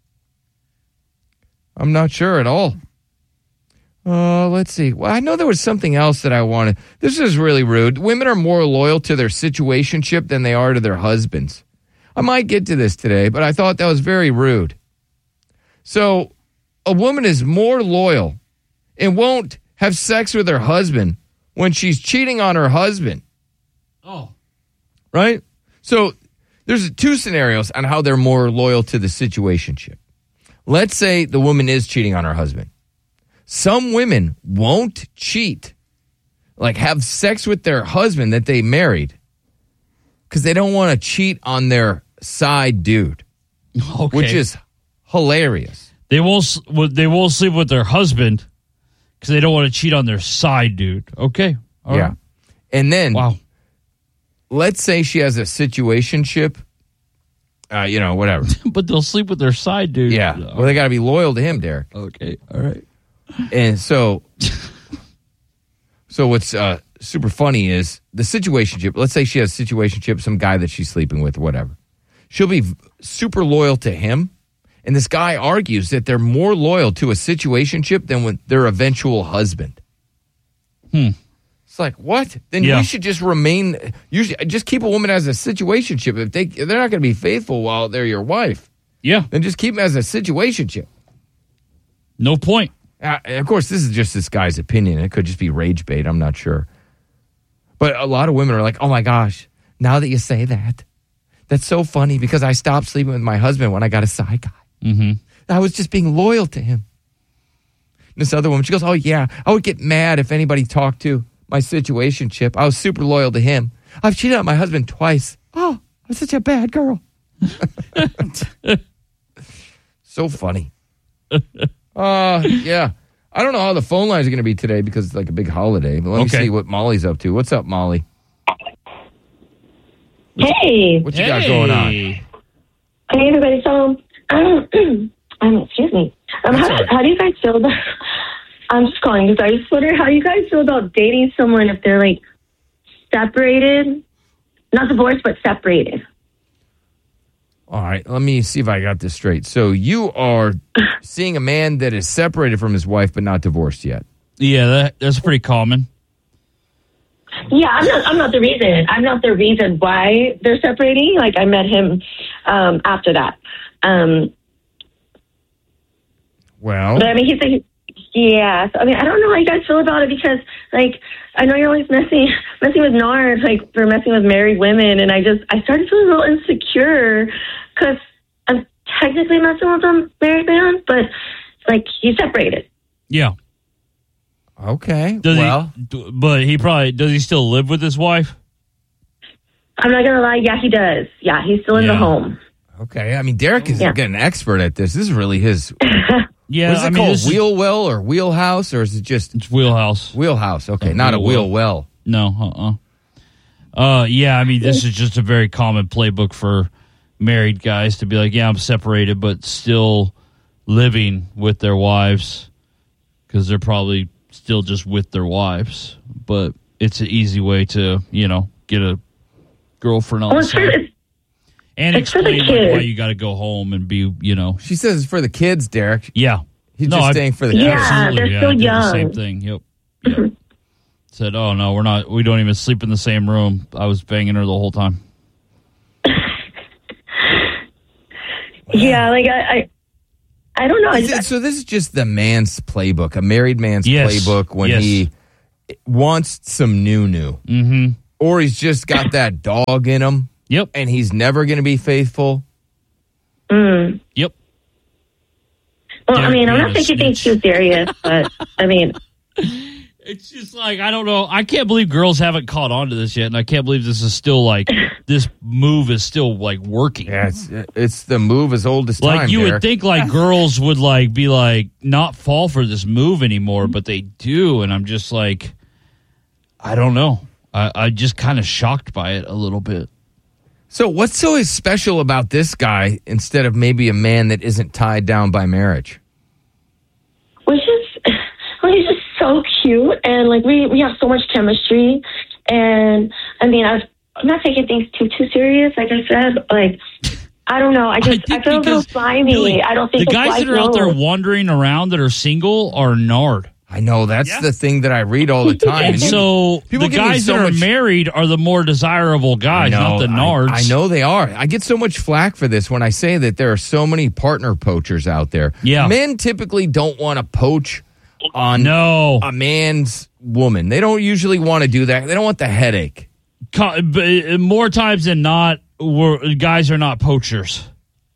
S1: I'm not sure at all. Let's see. Well, I know there was something else that I wanted. This is really rude. Women are more loyal to their situationship than they are to their husbands. I might get to this today, but I thought that was very rude. So, a woman is more loyal and won't have sex with her husband when she's cheating on her husband.
S2: Oh.
S1: Right? So, there's two scenarios on how they're more loyal to the situationship. Let's say the woman is cheating on her husband. Some women won't cheat, like have sex with their husband that they married, because they don't want to cheat on their side dude, which is hilarious.
S2: They won't sleep with their husband because they don't want to cheat on their side dude. Okay. All right.
S1: And then, let's say she has a situationship, whatever.
S2: But they'll sleep with their side dude.
S1: Yeah. Well, they got to be loyal to him, Derek.
S2: Okay. All right.
S1: And so what's super funny is the situationship. Let's say she has a situationship, some guy that she's sleeping with, whatever. She'll be super loyal to him. And this guy argues that they're more loyal to a situationship than with their eventual husband. It's like, what? Then we should just remain, just keep a woman as a situationship. If they're not going to be faithful while they're your wife.
S2: Yeah.
S1: Then just keep them as a situationship.
S2: No point.
S1: Of course, this is just this guy's opinion. It could just be rage bait. I'm not sure. But a lot of women are like, oh my gosh, now that you say that, that's so funny because I stopped sleeping with my husband when I got a side guy.
S2: Mm-hmm.
S1: I was just being loyal to him. And this other woman, she goes, oh yeah, I would get mad if anybody talked to my situationship. I was super loyal to him. I've cheated on my husband twice. Oh, I'm such a bad girl. So funny. Yeah. I don't know how the phone lines are going to be today because it's like a big holiday. But let me see what Molly's up to. What's up, Molly?
S6: Hey.
S1: What you got going on?
S6: Hey, everybody. So, excuse me. How do you guys feel about... I'm just calling because I just wonder how you guys feel about dating someone if they're, like, separated. Not divorced, but separated.
S1: All right, let me see if I got this straight. So you are seeing a man that is separated from his wife but not divorced yet.
S2: Yeah, that's pretty common.
S6: Yeah, I'm not the reason. I'm not the reason why they're separating. Like, I met him after that.
S1: Well,
S6: but I mean, he's like, yeah. So, I mean, I don't know how you guys feel about it because, like, I know you're always messing with Nard, like, for messing with married women, and I started feeling a little insecure because I'm technically messing with a married man, but, like, he's separated.
S2: Yeah.
S1: Okay.
S2: But does he still live with his wife?
S6: I'm not gonna lie. Yeah, he does. Yeah, he's still in the home.
S1: Okay. I mean, Derek is getting an expert at this. This is really his.
S2: Yeah.
S1: What is it called? Wheel well or wheelhouse, or is it just?
S2: It's wheelhouse.
S1: Wheelhouse. Okay, not a wheel well.
S2: No. Yeah, I mean, this is just a very common playbook for married guys to be like, yeah, I'm separated, but still living with their wives because they're probably still just with their wives. But it's an easy way to, get a girlfriend on the side. And explain why you got to go home and be,
S1: She says it's for the kids, Derek.
S2: Yeah.
S1: He's just saying for the kids.
S6: Yeah, they're still young.
S2: The same thing. Yep. Said, oh, no, we don't even sleep in the same room. I was banging her the whole time.
S6: Yeah, like I don't know.
S1: So this is just the man's playbook, a married man's playbook when he wants some new.
S2: Mm-hmm.
S1: Or he's just got that dog in him.
S2: Yep.
S1: And he's never going to be faithful.
S2: Yep.
S6: Well, I mean, I'm not taking things too serious, but I mean,
S2: it's just like, I don't know. I can't believe girls haven't caught on to this yet, and I can't believe this is still like this move is still like working.
S1: Yeah, it's the move as old as time.
S2: Like you would think like girls would like be like not fall for this move anymore, but they do, and I'm just like, I don't know. I just kind of shocked by it a little bit.
S1: So what's so special about this guy instead of maybe a man that isn't tied down by marriage?
S6: He's just so cute, and like we have so much chemistry. And I mean, I'm not taking things too serious. Like I said, like I don't know. I feel a little slimy.
S2: Billy,
S6: I don't think
S2: the guys that are out there wandering around that are single are nard.
S1: I know, that's the thing that I read all the time.
S2: And so the guys that are married are the more desirable guys, not the nards.
S1: I know they are. I get so much flack for this when I say that there are so many partner poachers out there.
S2: Yeah.
S1: Men typically don't want to poach on a man's woman. They don't usually want to do that. They don't want the headache.
S2: More times than not, guys are not poachers.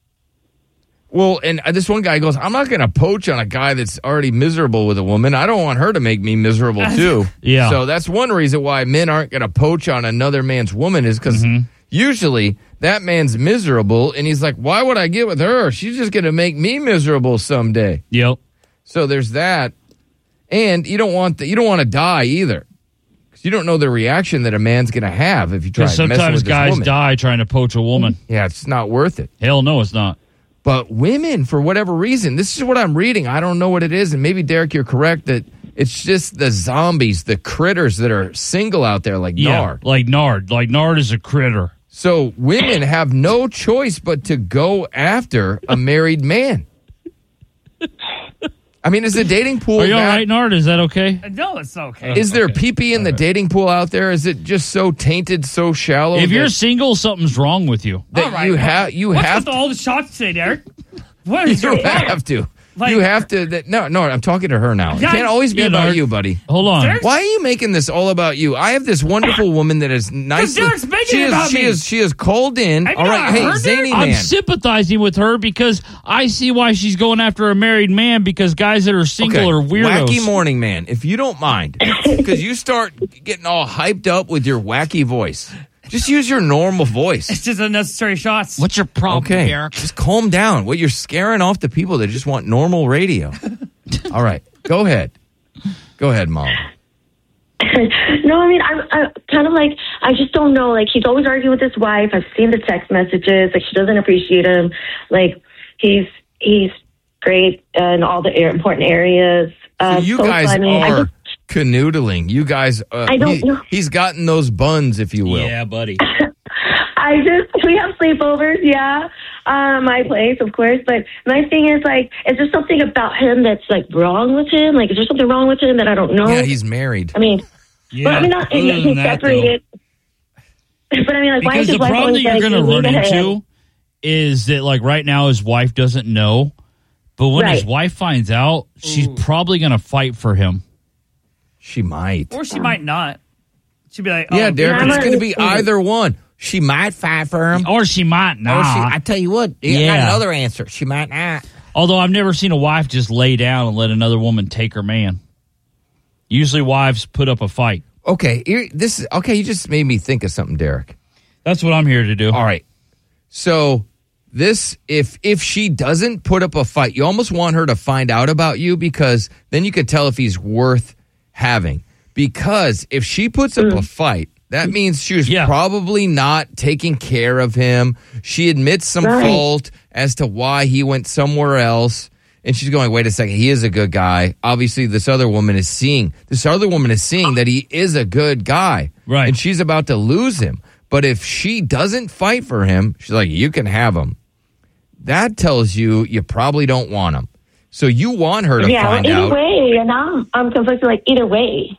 S1: Well, and this one guy goes, I'm not going to poach on a guy that's already miserable with a woman. I don't want her to make me miserable, too.
S2: Yeah.
S1: So that's one reason why men aren't going to poach on another man's woman is because usually that man's miserable, and he's like, why would I get with her? She's just going to make me miserable someday.
S2: Yep.
S1: So there's that. And you don't want to die either. Because you don't know the reaction that a man's going to have if you try to mess with this woman.
S2: Sometimes guys die trying to poach a woman.
S1: Yeah, it's not worth it.
S2: Hell no, it's not.
S1: But women, for whatever reason, this is what I'm reading. I don't know what it is. And maybe, Derek, you're correct that it's just the zombies, the critters that are single out there like Nard.
S2: Like Nard. Like Nard is a critter.
S1: So women have no choice but to go after a married man. I mean, is the dating pool...
S2: Are you all right, Nard? Is that okay?
S3: No, it's okay.
S1: Is there pee-pee in the dating pool out there? Is it just so tainted, so shallow?
S2: If you're single, something's wrong with you.
S1: That
S3: all right,
S1: you
S3: what's
S1: have
S3: with all the shots today, Derek? What is
S1: you have to. You have to. No, I'm talking to her now. It can't always be about you, buddy.
S2: Hold on.
S1: Why are you making this all about you? I have this wonderful woman that is nice.
S3: Derek's making it about me.
S1: She is called in. All right, hey, zany man.
S2: I'm sympathizing with her because I see why she's going after a married man because guys that are single are weirdos.
S1: Wacky morning man, if you don't mind, because you start getting all hyped up with your wacky voice. Just use your normal voice.
S3: It's just unnecessary shots.
S2: What's your problem, Derek?
S1: Just calm down. You're scaring off the people that just want normal radio. All right, go ahead. Go ahead, Mom.
S6: No, I mean, I'm kind of like, I just don't know. Like, he's always arguing with his wife. I've seen the text messages. Like, she doesn't appreciate him. Like, he's great in all the important areas.
S1: So you guys are canoodling. You guys,
S6: I don't know.
S1: He's gotten those buns, if you will.
S2: Yeah, buddy.
S6: We have sleepovers, my place, of course. But my thing is, like, is there something about him that's, like, wrong with him? Like, is there something wrong with him that I don't know?
S1: Yeah, he's married.
S6: I mean, but I mean, not, he's separated. But I mean, like, why is his wife always like,
S2: the problem that you're going to run into is that, like, right now his wife doesn't know. But when his wife finds out, she's probably going to fight for him.
S1: She might.
S3: Or she might not. She'd be like,
S1: yeah, Derek, it's going to be either one. She might fight for him.
S2: Or she might not.
S1: I tell you what, you got another answer. She might not.
S2: Although I've never seen a wife just lay down and let another woman take her man. Usually wives put up a fight.
S1: Okay, you just made me think of something, Derek.
S2: That's what I'm here to do.
S1: All right. So this, if she doesn't put up a fight, you almost want her to find out about you because then you could tell if he's worth having. Because if she puts up a fight, That means she was probably not taking care of him. She admits some fault as to why he went somewhere else. And she's going, wait a second, he is a good guy. Obviously, this other woman is seeing that he is a good guy.
S2: Right.
S1: And she's about to lose him. But if she doesn't fight for him, she's like, you can have him. That tells you probably don't want him. So you want her to find out.
S6: Either way, and I'm conflicted, like, either way.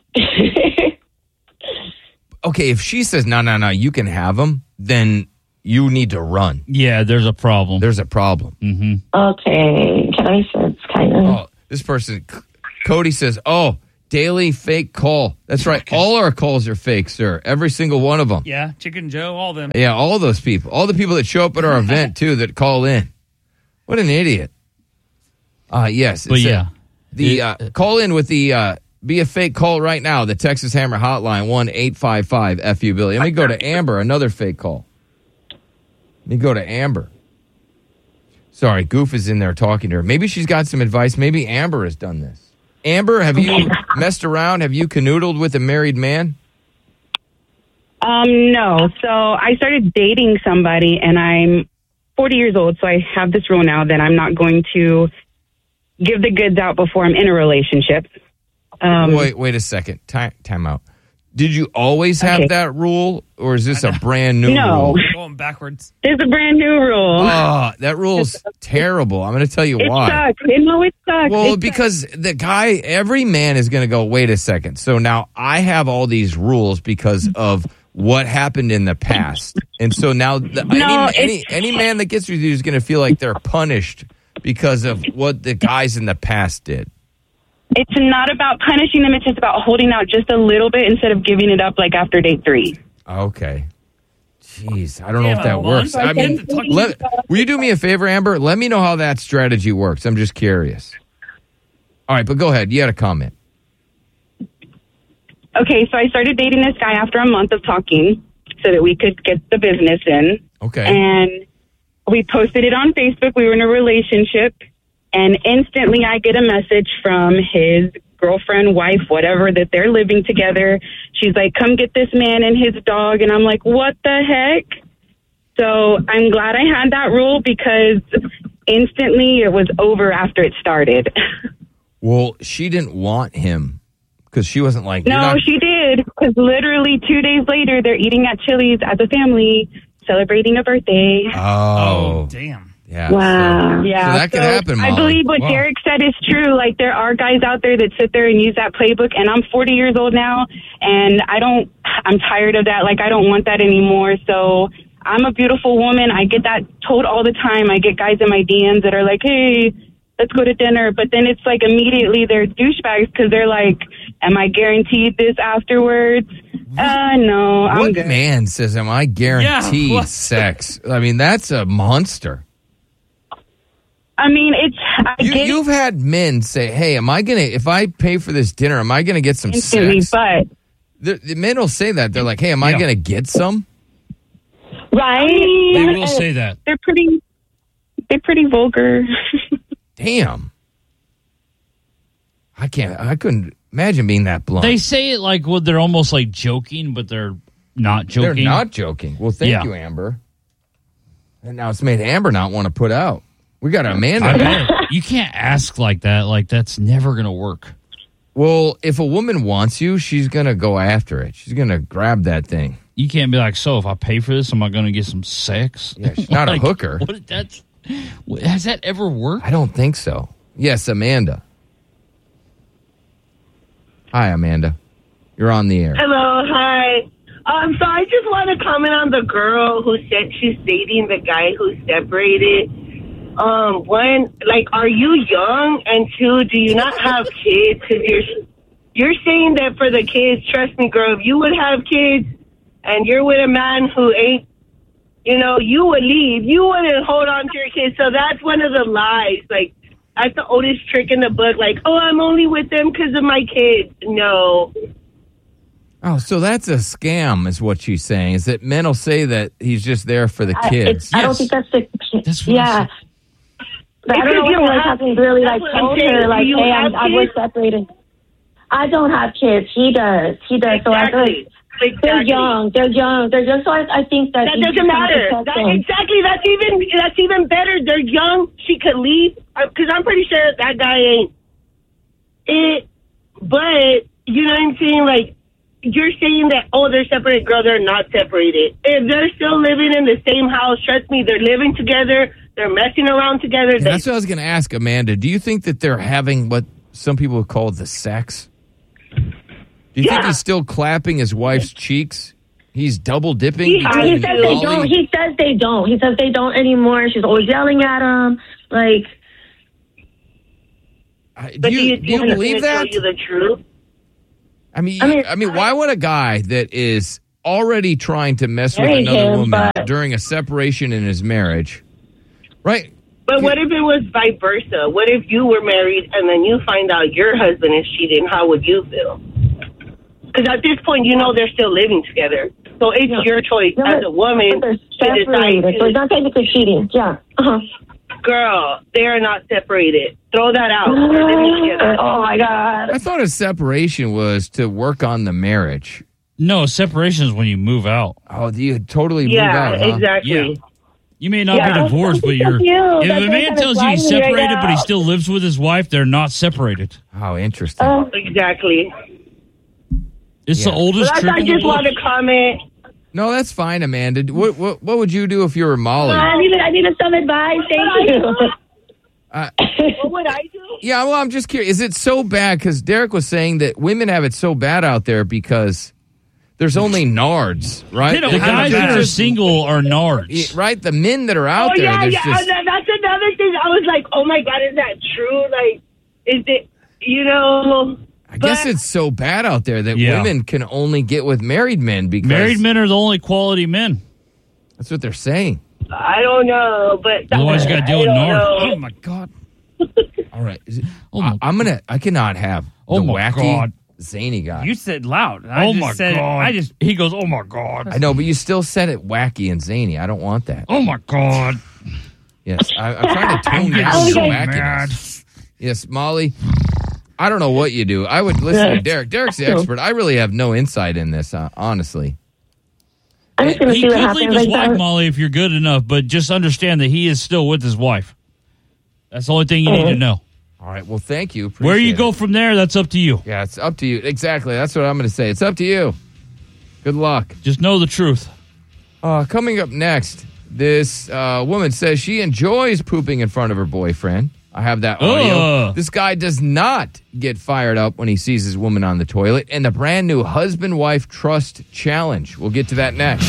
S1: Okay, if she says, no, you can have him, then you need to run.
S2: Yeah, there's a problem.
S1: There's a problem.
S2: Mm-hmm.
S6: Okay, can I sense kind of?
S1: Oh, this person, Cody says, daily fake call. That's right. All our calls are fake, sir. Every single one of them.
S3: Yeah, Chicken Joe, all of them.
S1: Yeah, all those people. All the people that show up at our event, too, that call in. What an idiot. Yes.
S2: But
S1: call in with the... Be a fake call right now. The Texas Hammer hotline, 1-855-FU-Billy. Let me go to Amber, another fake call. Let me go to Amber. Sorry, Goof is in there talking to her. Maybe she's got some advice. Maybe Amber has done this. Amber, have you messed around? Have you canoodled with a married man?
S7: No. So I started dating somebody, and I'm 40 years old, so I have this rule now that I'm not going to give the goods out before I'm in a relationship.
S1: Wait a second. Time out. Did you always have that rule, or is this a brand new rule?
S3: Going backwards.
S7: It's a brand new rule.
S1: Oh, that rule's terrible. I'm going to tell you why.
S7: It sucks. It sucks.
S1: Well, because the guy, every man is going to go, wait a second. So now I have all these rules because of what happened in the past. And so now any man that gets with you is going to feel like they're punished because of what the guys in the past did.
S7: It's not about punishing them. It's just about holding out just a little bit instead of giving it up like after date 3.
S1: Okay. Jeez, I don't know if that works. I mean, will you do me a favor, Amber? Let me know how that strategy works. I'm just curious. All right, but go ahead. You had a comment.
S7: Okay, so I started dating this guy after a month of talking so that we could get the business in.
S1: Okay.
S7: And we posted it on Facebook. We were in a relationship. And instantly I get a message from his girlfriend, wife, whatever, that they're living together. She's like, come get this man and his dog. And I'm like, what the heck? So I'm glad I had that rule because instantly it was over after it started.
S1: Well, she didn't want him because she wasn't like...
S7: No, she did. Because literally 2 days later, they're eating at Chili's as a family, celebrating a birthday.
S1: Oh,
S3: damn.
S1: Yeah.
S7: Wow.
S1: So that could happen, Molly.
S7: I believe what Derek said is true. Like, there are guys out there that sit there and use that playbook, and I'm 40 years old now, and I'm tired of that. Like, I don't want that anymore. So I'm a beautiful woman. I get that told all the time. I get guys in my DMs that are like, hey, let's go to dinner. But then it's like immediately they're douchebags because they're like, am I guaranteed this afterwards? No, I'm
S1: What
S7: good.
S1: man says, am I guaranteed sex? I mean, that's a monster.
S7: I mean,
S1: You've had men say, hey, if I pay for this dinner, am I going to get some sex?
S7: But
S1: the men will say that. They're like, hey, am I going to get some?
S7: Right?
S2: They will say that.
S7: They're pretty vulgar.
S1: Damn. I couldn't imagine being that blunt.
S2: They say it like they're almost like joking, but they're not joking.
S1: They're not joking. Well, thank you, Amber. And now it's made Amber not want to put out. We got Amanda.
S2: You can't ask like that. Like, that's never going to work.
S1: Well, if a woman wants you, she's going to go after it. She's going to grab that thing.
S2: You can't be like, so if I pay for this, am I going to get some sex?
S1: Yeah, she's not a hooker.
S2: Has that ever worked?
S1: I don't think so. Yes, Amanda. Hi, Amanda. You're on the air.
S8: Hello, hi. So I just want to comment on the girl who said she's dating the guy who separated. One, like, are you young? And two, do you not have kids? Because you're saying that for the kids. Trust me, girl, if you would have kids and you're with a man who ain't, you would leave. You wouldn't hold on to your kids. So that's one of the lies. Like, that's the oldest trick in the book. Like, oh, I'm only with them because of my kids. No.
S1: Oh, so that's a scam, is what she's saying. Is that men will say that he's just there for the kids?
S6: I don't think that's the...
S2: That's
S6: yeah. But I don't know what happened really, like, told her, like, hey, we're separated. I don't have kids. He does. So I feel like
S8: Exactly.
S6: They're young. They're young. So I think that
S8: doesn't matter. Exactly. That's even better. They're young. She could leave because I'm pretty sure that guy ain't it. But you know what I'm saying? Like you're saying that they're separated. Girl, they're not separated. If they're still living in the same house, trust me, they're living together. They're messing around together.
S1: Yeah, that's what I was going to ask Amanda. Do you think that they're having what some people would call the sex? Do you think he's still clapping his wife's cheeks? He's double dipping.
S6: He says they don't. He says they don't. He says they don't anymore. She's always yelling at him. Like,
S8: do you
S1: believe that?
S8: Tell you the truth?
S1: I mean, why would a guy that is already trying to mess with another woman during a separation in his marriage, right?
S8: But what if it was vice versa? What if you were married and then you find out your husband is cheating? How would you feel? Because at this point, you know they're still living together. So it's your choice as a woman to decide.
S6: So it's not technically cheating. Yeah.
S8: Girl, they are not separated. Throw that out. They're living together.
S6: Oh, my God.
S1: I thought a separation was to work on the marriage.
S2: No, separation is when you move out.
S1: Oh, you totally move out, huh?
S8: Exactly.
S2: Yeah. You may not be divorced, but if a man tells you he's separated, but he still lives with his wife, they're not separated.
S1: Oh, interesting.
S8: Exactly.
S2: It's the oldest trick
S8: I just want to comment.
S1: No, that's fine, Amanda. What would you do if you were Molly?
S6: I need some advice. Thank you.
S8: What would I do?
S1: Yeah, well, I'm just curious. Is it so bad? Because Derek was saying that women have it so bad out there because there's only nards, right?
S2: The guys that are single are nards.
S1: Right? The men that are out there.
S8: That's another thing. I was like, oh, my God, is that true? Like, is it,
S1: I guess it's so bad out there that women can only get with married men because
S2: married men are the only quality men.
S1: That's what they're saying.
S8: I don't know, but
S2: otherwise you got to deal with nards.
S1: Oh my God! All right, I cannot have the wacky, zany guy.
S3: You said loud.
S2: God! He goes, oh my God!
S1: I know, but you still said it wacky and zany. I don't want that.
S2: Oh my God!
S1: Yes, I'm trying to tone down the wackiness. Yes, Molly. I don't know what you do. I would listen to Derek. Derek's the expert. I really have no insight in this, honestly.
S6: I'm just going to see what happens.
S2: He could leave his wife, Molly, if you're good enough, but just understand that he is still with his wife. That's the only thing you need to know.
S1: All right. Well, thank you.
S2: Where you go from there, that's up to you.
S1: Yeah, it's up to you. Exactly. That's what I'm going to say. It's up to you. Good luck.
S2: Just know the truth.
S1: Coming up next, this woman says she enjoys pooping in front of her boyfriend. I have that audio. This guy does not get fired up when he sees his woman on the toilet. And the brand new husband-wife trust challenge. We'll get to that next.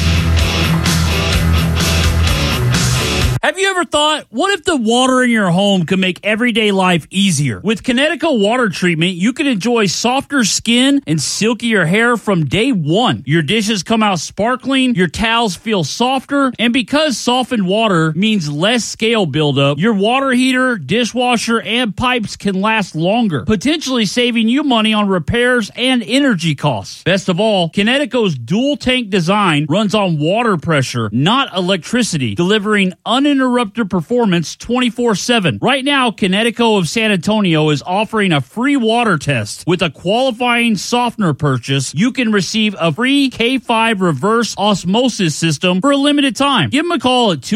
S2: Have you ever thought, what if the water in your home could make everyday life easier? With Connecticut water treatment, you can enjoy softer skin and silkier hair from day one. Your dishes come out sparkling, your towels feel softer, and because softened water means less scale buildup, your water heater, dishwasher, and pipes can last longer, potentially saving you money on repairs and energy costs. Best of all, Connecticut's dual tank design runs on water pressure, not electricity, delivering uninterrupted performance 24/7. Right now, Connecticut of San Antonio is offering a free water test. With a qualifying softener purchase, you can receive a free K5 reverse osmosis system for a limited time. Give them a call at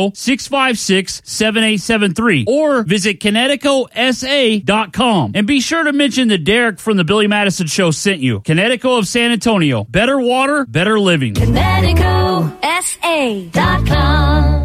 S2: 210-656-7873 or visit ConnecticutSA.com. And be sure to mention that Derek from the Billy Madison Show sent you. Connecticut of San Antonio. Better water, better living.
S23: ConnecticutSA.com.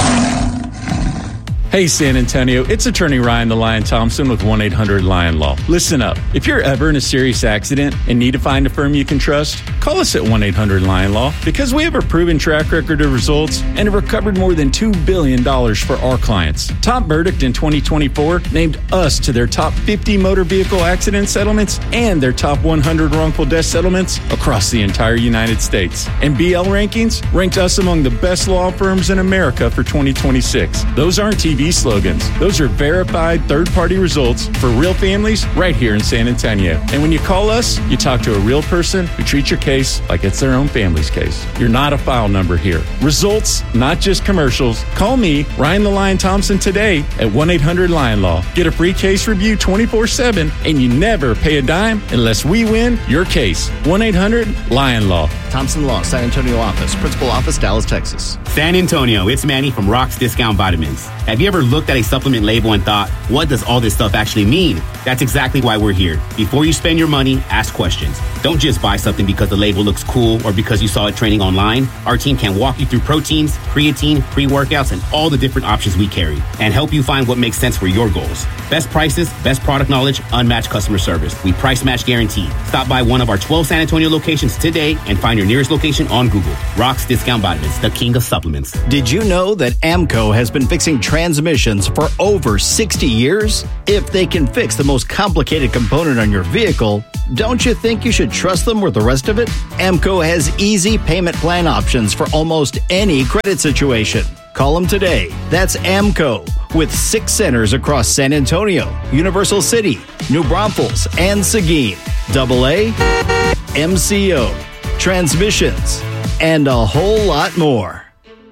S9: Hey, San Antonio, it's attorney Ryan the Lion Thompson with 1-800-LION Law. Listen up. If you're ever in a serious accident and need to find a firm you can trust, call us at 1-800-LION Law because we have a proven track record of results and have recovered more than $2 billion for our clients. Top Verdict in 2024 named us to their top 50 motor vehicle accident settlements and their top 100 wrongful death settlements across the entire United States. And BL Rankings ranked us among the best law firms in America for 2026. Those aren't TV TV slogans. Those are verified third-party results for real families right here in San Antonio. And when you call us, you talk to a real person who treats your case like it's their own family's case. You're not a file number here. Results, not just commercials. Call me, Ryan the Lion Thompson, today at 1-800-LION-LAW. Get a free case review 24/7, and you never pay a dime unless we win your case. 1-800-LION-LAW.
S10: Thompson Law, San Antonio office. Principal office, Dallas, Texas.
S11: San Antonio, it's Manny from Rock's Discount Vitamins. Have you ever looked at a supplement label and thought, what does all this stuff actually mean? That's exactly why we're here. Before you spend your money, ask questions. Don't just buy something because the label looks cool or because you saw it training online. Our team can walk you through proteins, creatine, pre-workouts, and all the different options we carry and help you find what makes sense for your goals. Best prices, best product knowledge, unmatched customer service. We price match guaranteed. Stop by one of our 12 San Antonio locations today and find your nearest location on Google. Rock's Discount Vitamins, the king of supplements.
S10: Did you know that AMCO has been fixing transmissions for over 60 years? If they can fix the most complicated component on your vehicle, don't you think you should trust them with the rest of it? AMCO has easy payment plan options for almost any credit situation. Call them today. That's AMCO, with 6 centers across San Antonio, Universal City, New Braunfels, and Seguin. AA, MCO, transmissions, and a whole lot more.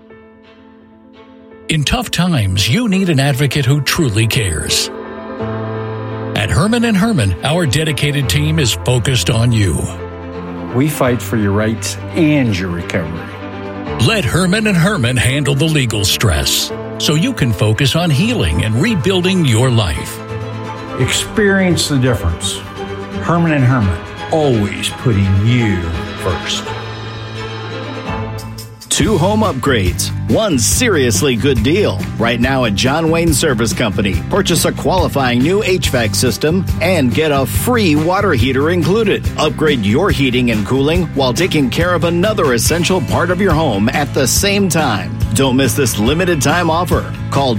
S12: In tough times, you need an advocate who truly cares. At Herman & Herman, our dedicated team is focused on you.
S13: We fight for your rights and your recovery.
S12: Let Herman & Herman handle the legal stress so you can focus on healing and rebuilding your life.
S13: Experience the difference. Herman & Herman, always putting you first.
S10: 2 home upgrades, 1 seriously good deal. Right now at John Wayne Service Company, purchase a qualifying new HVAC system and get a free water heater included. Upgrade your heating and cooling while taking care of another essential part of your home at the same time. Don't miss this limited time offer. Call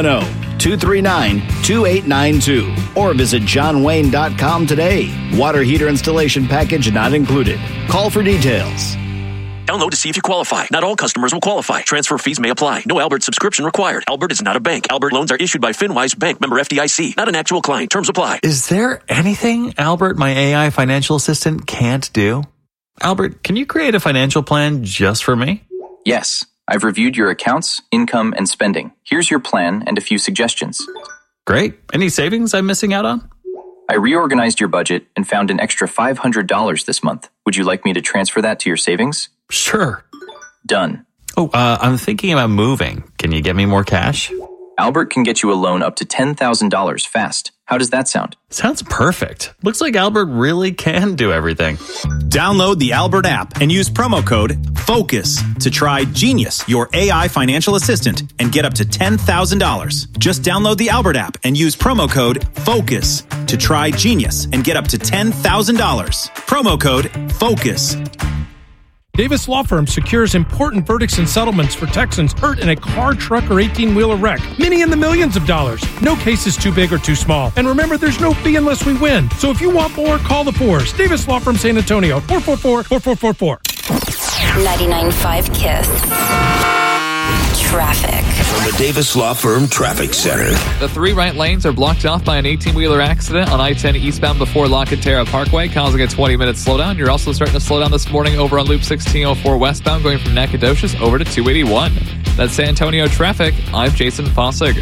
S10: 210-239-2892 or visit johnwayne.com today. Water heater installation package not included. Call for details.
S14: Download to see if you qualify. Not all customers will qualify. Transfer fees may apply. No Albert subscription required. Albert is not a bank. Albert loans are issued by FinWise Bank, member FDIC. Not an actual client. Terms apply.
S15: Is there anything Albert, my AI financial assistant, can't do? Albert, can you create a financial plan just for me?
S16: Yes. I've reviewed your accounts, income, and spending. Here's your plan and a few suggestions.
S15: Great. Any savings I'm missing out on?
S16: I reorganized your budget and found an extra $500 this month. Would you like me to transfer that to your savings?
S15: Sure.
S16: Done.
S15: Oh, I'm thinking about moving. Can you get me more cash?
S16: Albert can get you a loan up to $10,000 fast. How does that sound?
S15: Sounds perfect. Looks like Albert really can do everything.
S17: Download the Albert app and use promo code FOCUS to try Genius, your AI financial assistant, and get up to $10,000. Just download the Albert app and use promo code FOCUS to try Genius and get up to $10,000. Promo code FOCUS.
S25: Davis Law Firm secures important verdicts and settlements for Texans hurt in a car, truck, or 18-wheeler wreck. Many in the millions of dollars. No case is too big or too small. And remember, there's no fee unless we win. So if you want more, call the Fours. Davis Law Firm, San Antonio, 444-4444.
S26: 99.5 KISS. Traffic.
S4: From the Davis Law Firm Traffic Center.
S27: The 3 right lanes are blocked off by an 18-wheeler accident on I-10 eastbound before La Cantera Parkway, causing a 20-minute slowdown. You're also starting to slow down this morning over on Loop 1604 westbound, going from Nacogdoches over to 281. That's San Antonio traffic. I'm Jason Fossig.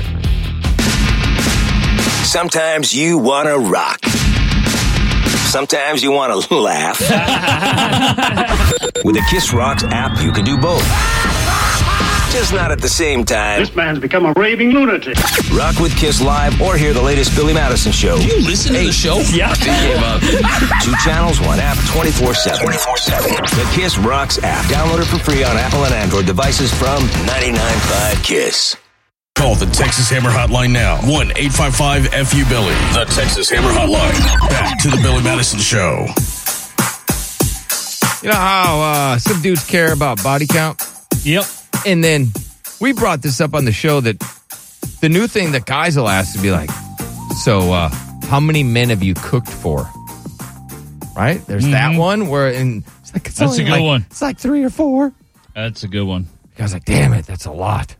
S4: Sometimes you want to rock. Sometimes you want to laugh. With the Kiss Rocks app, you can do both. Just not at the same time.
S18: This man's become a raving lunatic.
S4: Rock with Kiss Live or hear the latest Billy Madison show.
S18: Do you listen to the show?
S4: Yeah. 2 channels, 1 app, 24/7. The Kiss Rocks app. Download it for free on Apple and Android devices from 99.5 KISS.
S20: Call the Texas Hammer Hotline now. 1-855-FU-BILLY. The Texas Hammer Hotline. Back to the Billy Madison Show.
S1: You know how some dudes care about body count?
S2: Yep.
S1: And then we brought this up on the show that the new thing that guys will ask to be like, so how many men have you cooked for? Right? There's that one where it's
S2: that's a good one.
S1: It's like 3 or 4.
S2: That's a good one.
S1: The guy's like, damn it, that's a lot.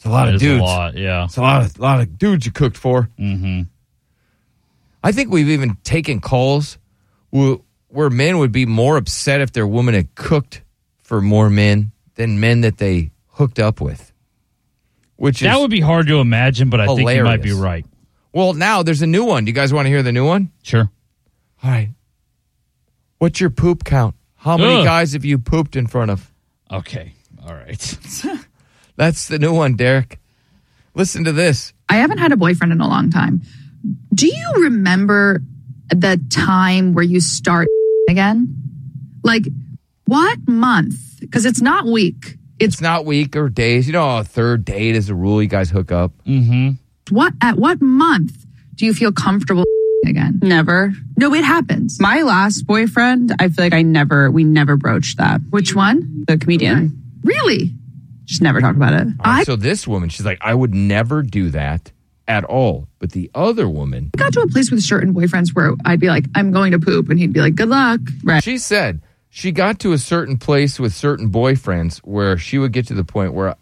S1: It's a lot of
S2: It is
S1: dudes.
S2: a lot, yeah.
S1: It's a lot of dudes you cooked for.
S2: Mm-hmm.
S1: I think we've even taken calls where men would be more upset if their woman had cooked for more men than men that they hooked up with.
S2: That would be hard to imagine, but I think you might be right.
S1: Well, now there's a new one. Do you guys want to hear the new one?
S2: Sure.
S1: All right. What's your poop count? How many guys have you pooped in front of?
S2: Okay. All right.
S1: That's the new one, Derek. Listen to this.
S5: I haven't had a boyfriend in a long time. Do you remember the time where you start again? Like, what month? Because it's not week.
S1: It's not week or days. You know, a third date is a rule. You guys hook up.
S2: Mm-hmm.
S5: At what month do you feel comfortable again?
S7: Never.
S5: No, it happens.
S7: My last boyfriend, I feel like we never broached that.
S5: Which one?
S7: The comedian.
S5: Okay. Really?
S7: Just never talked about it.
S1: So this woman, she's like, I would never do that at all. But the other woman...
S5: I got to a place with certain boyfriends where I'd be like, I'm going to poop. And he'd be like, good luck.
S1: Right. She said she got to a certain place with certain boyfriends where she would get to the point where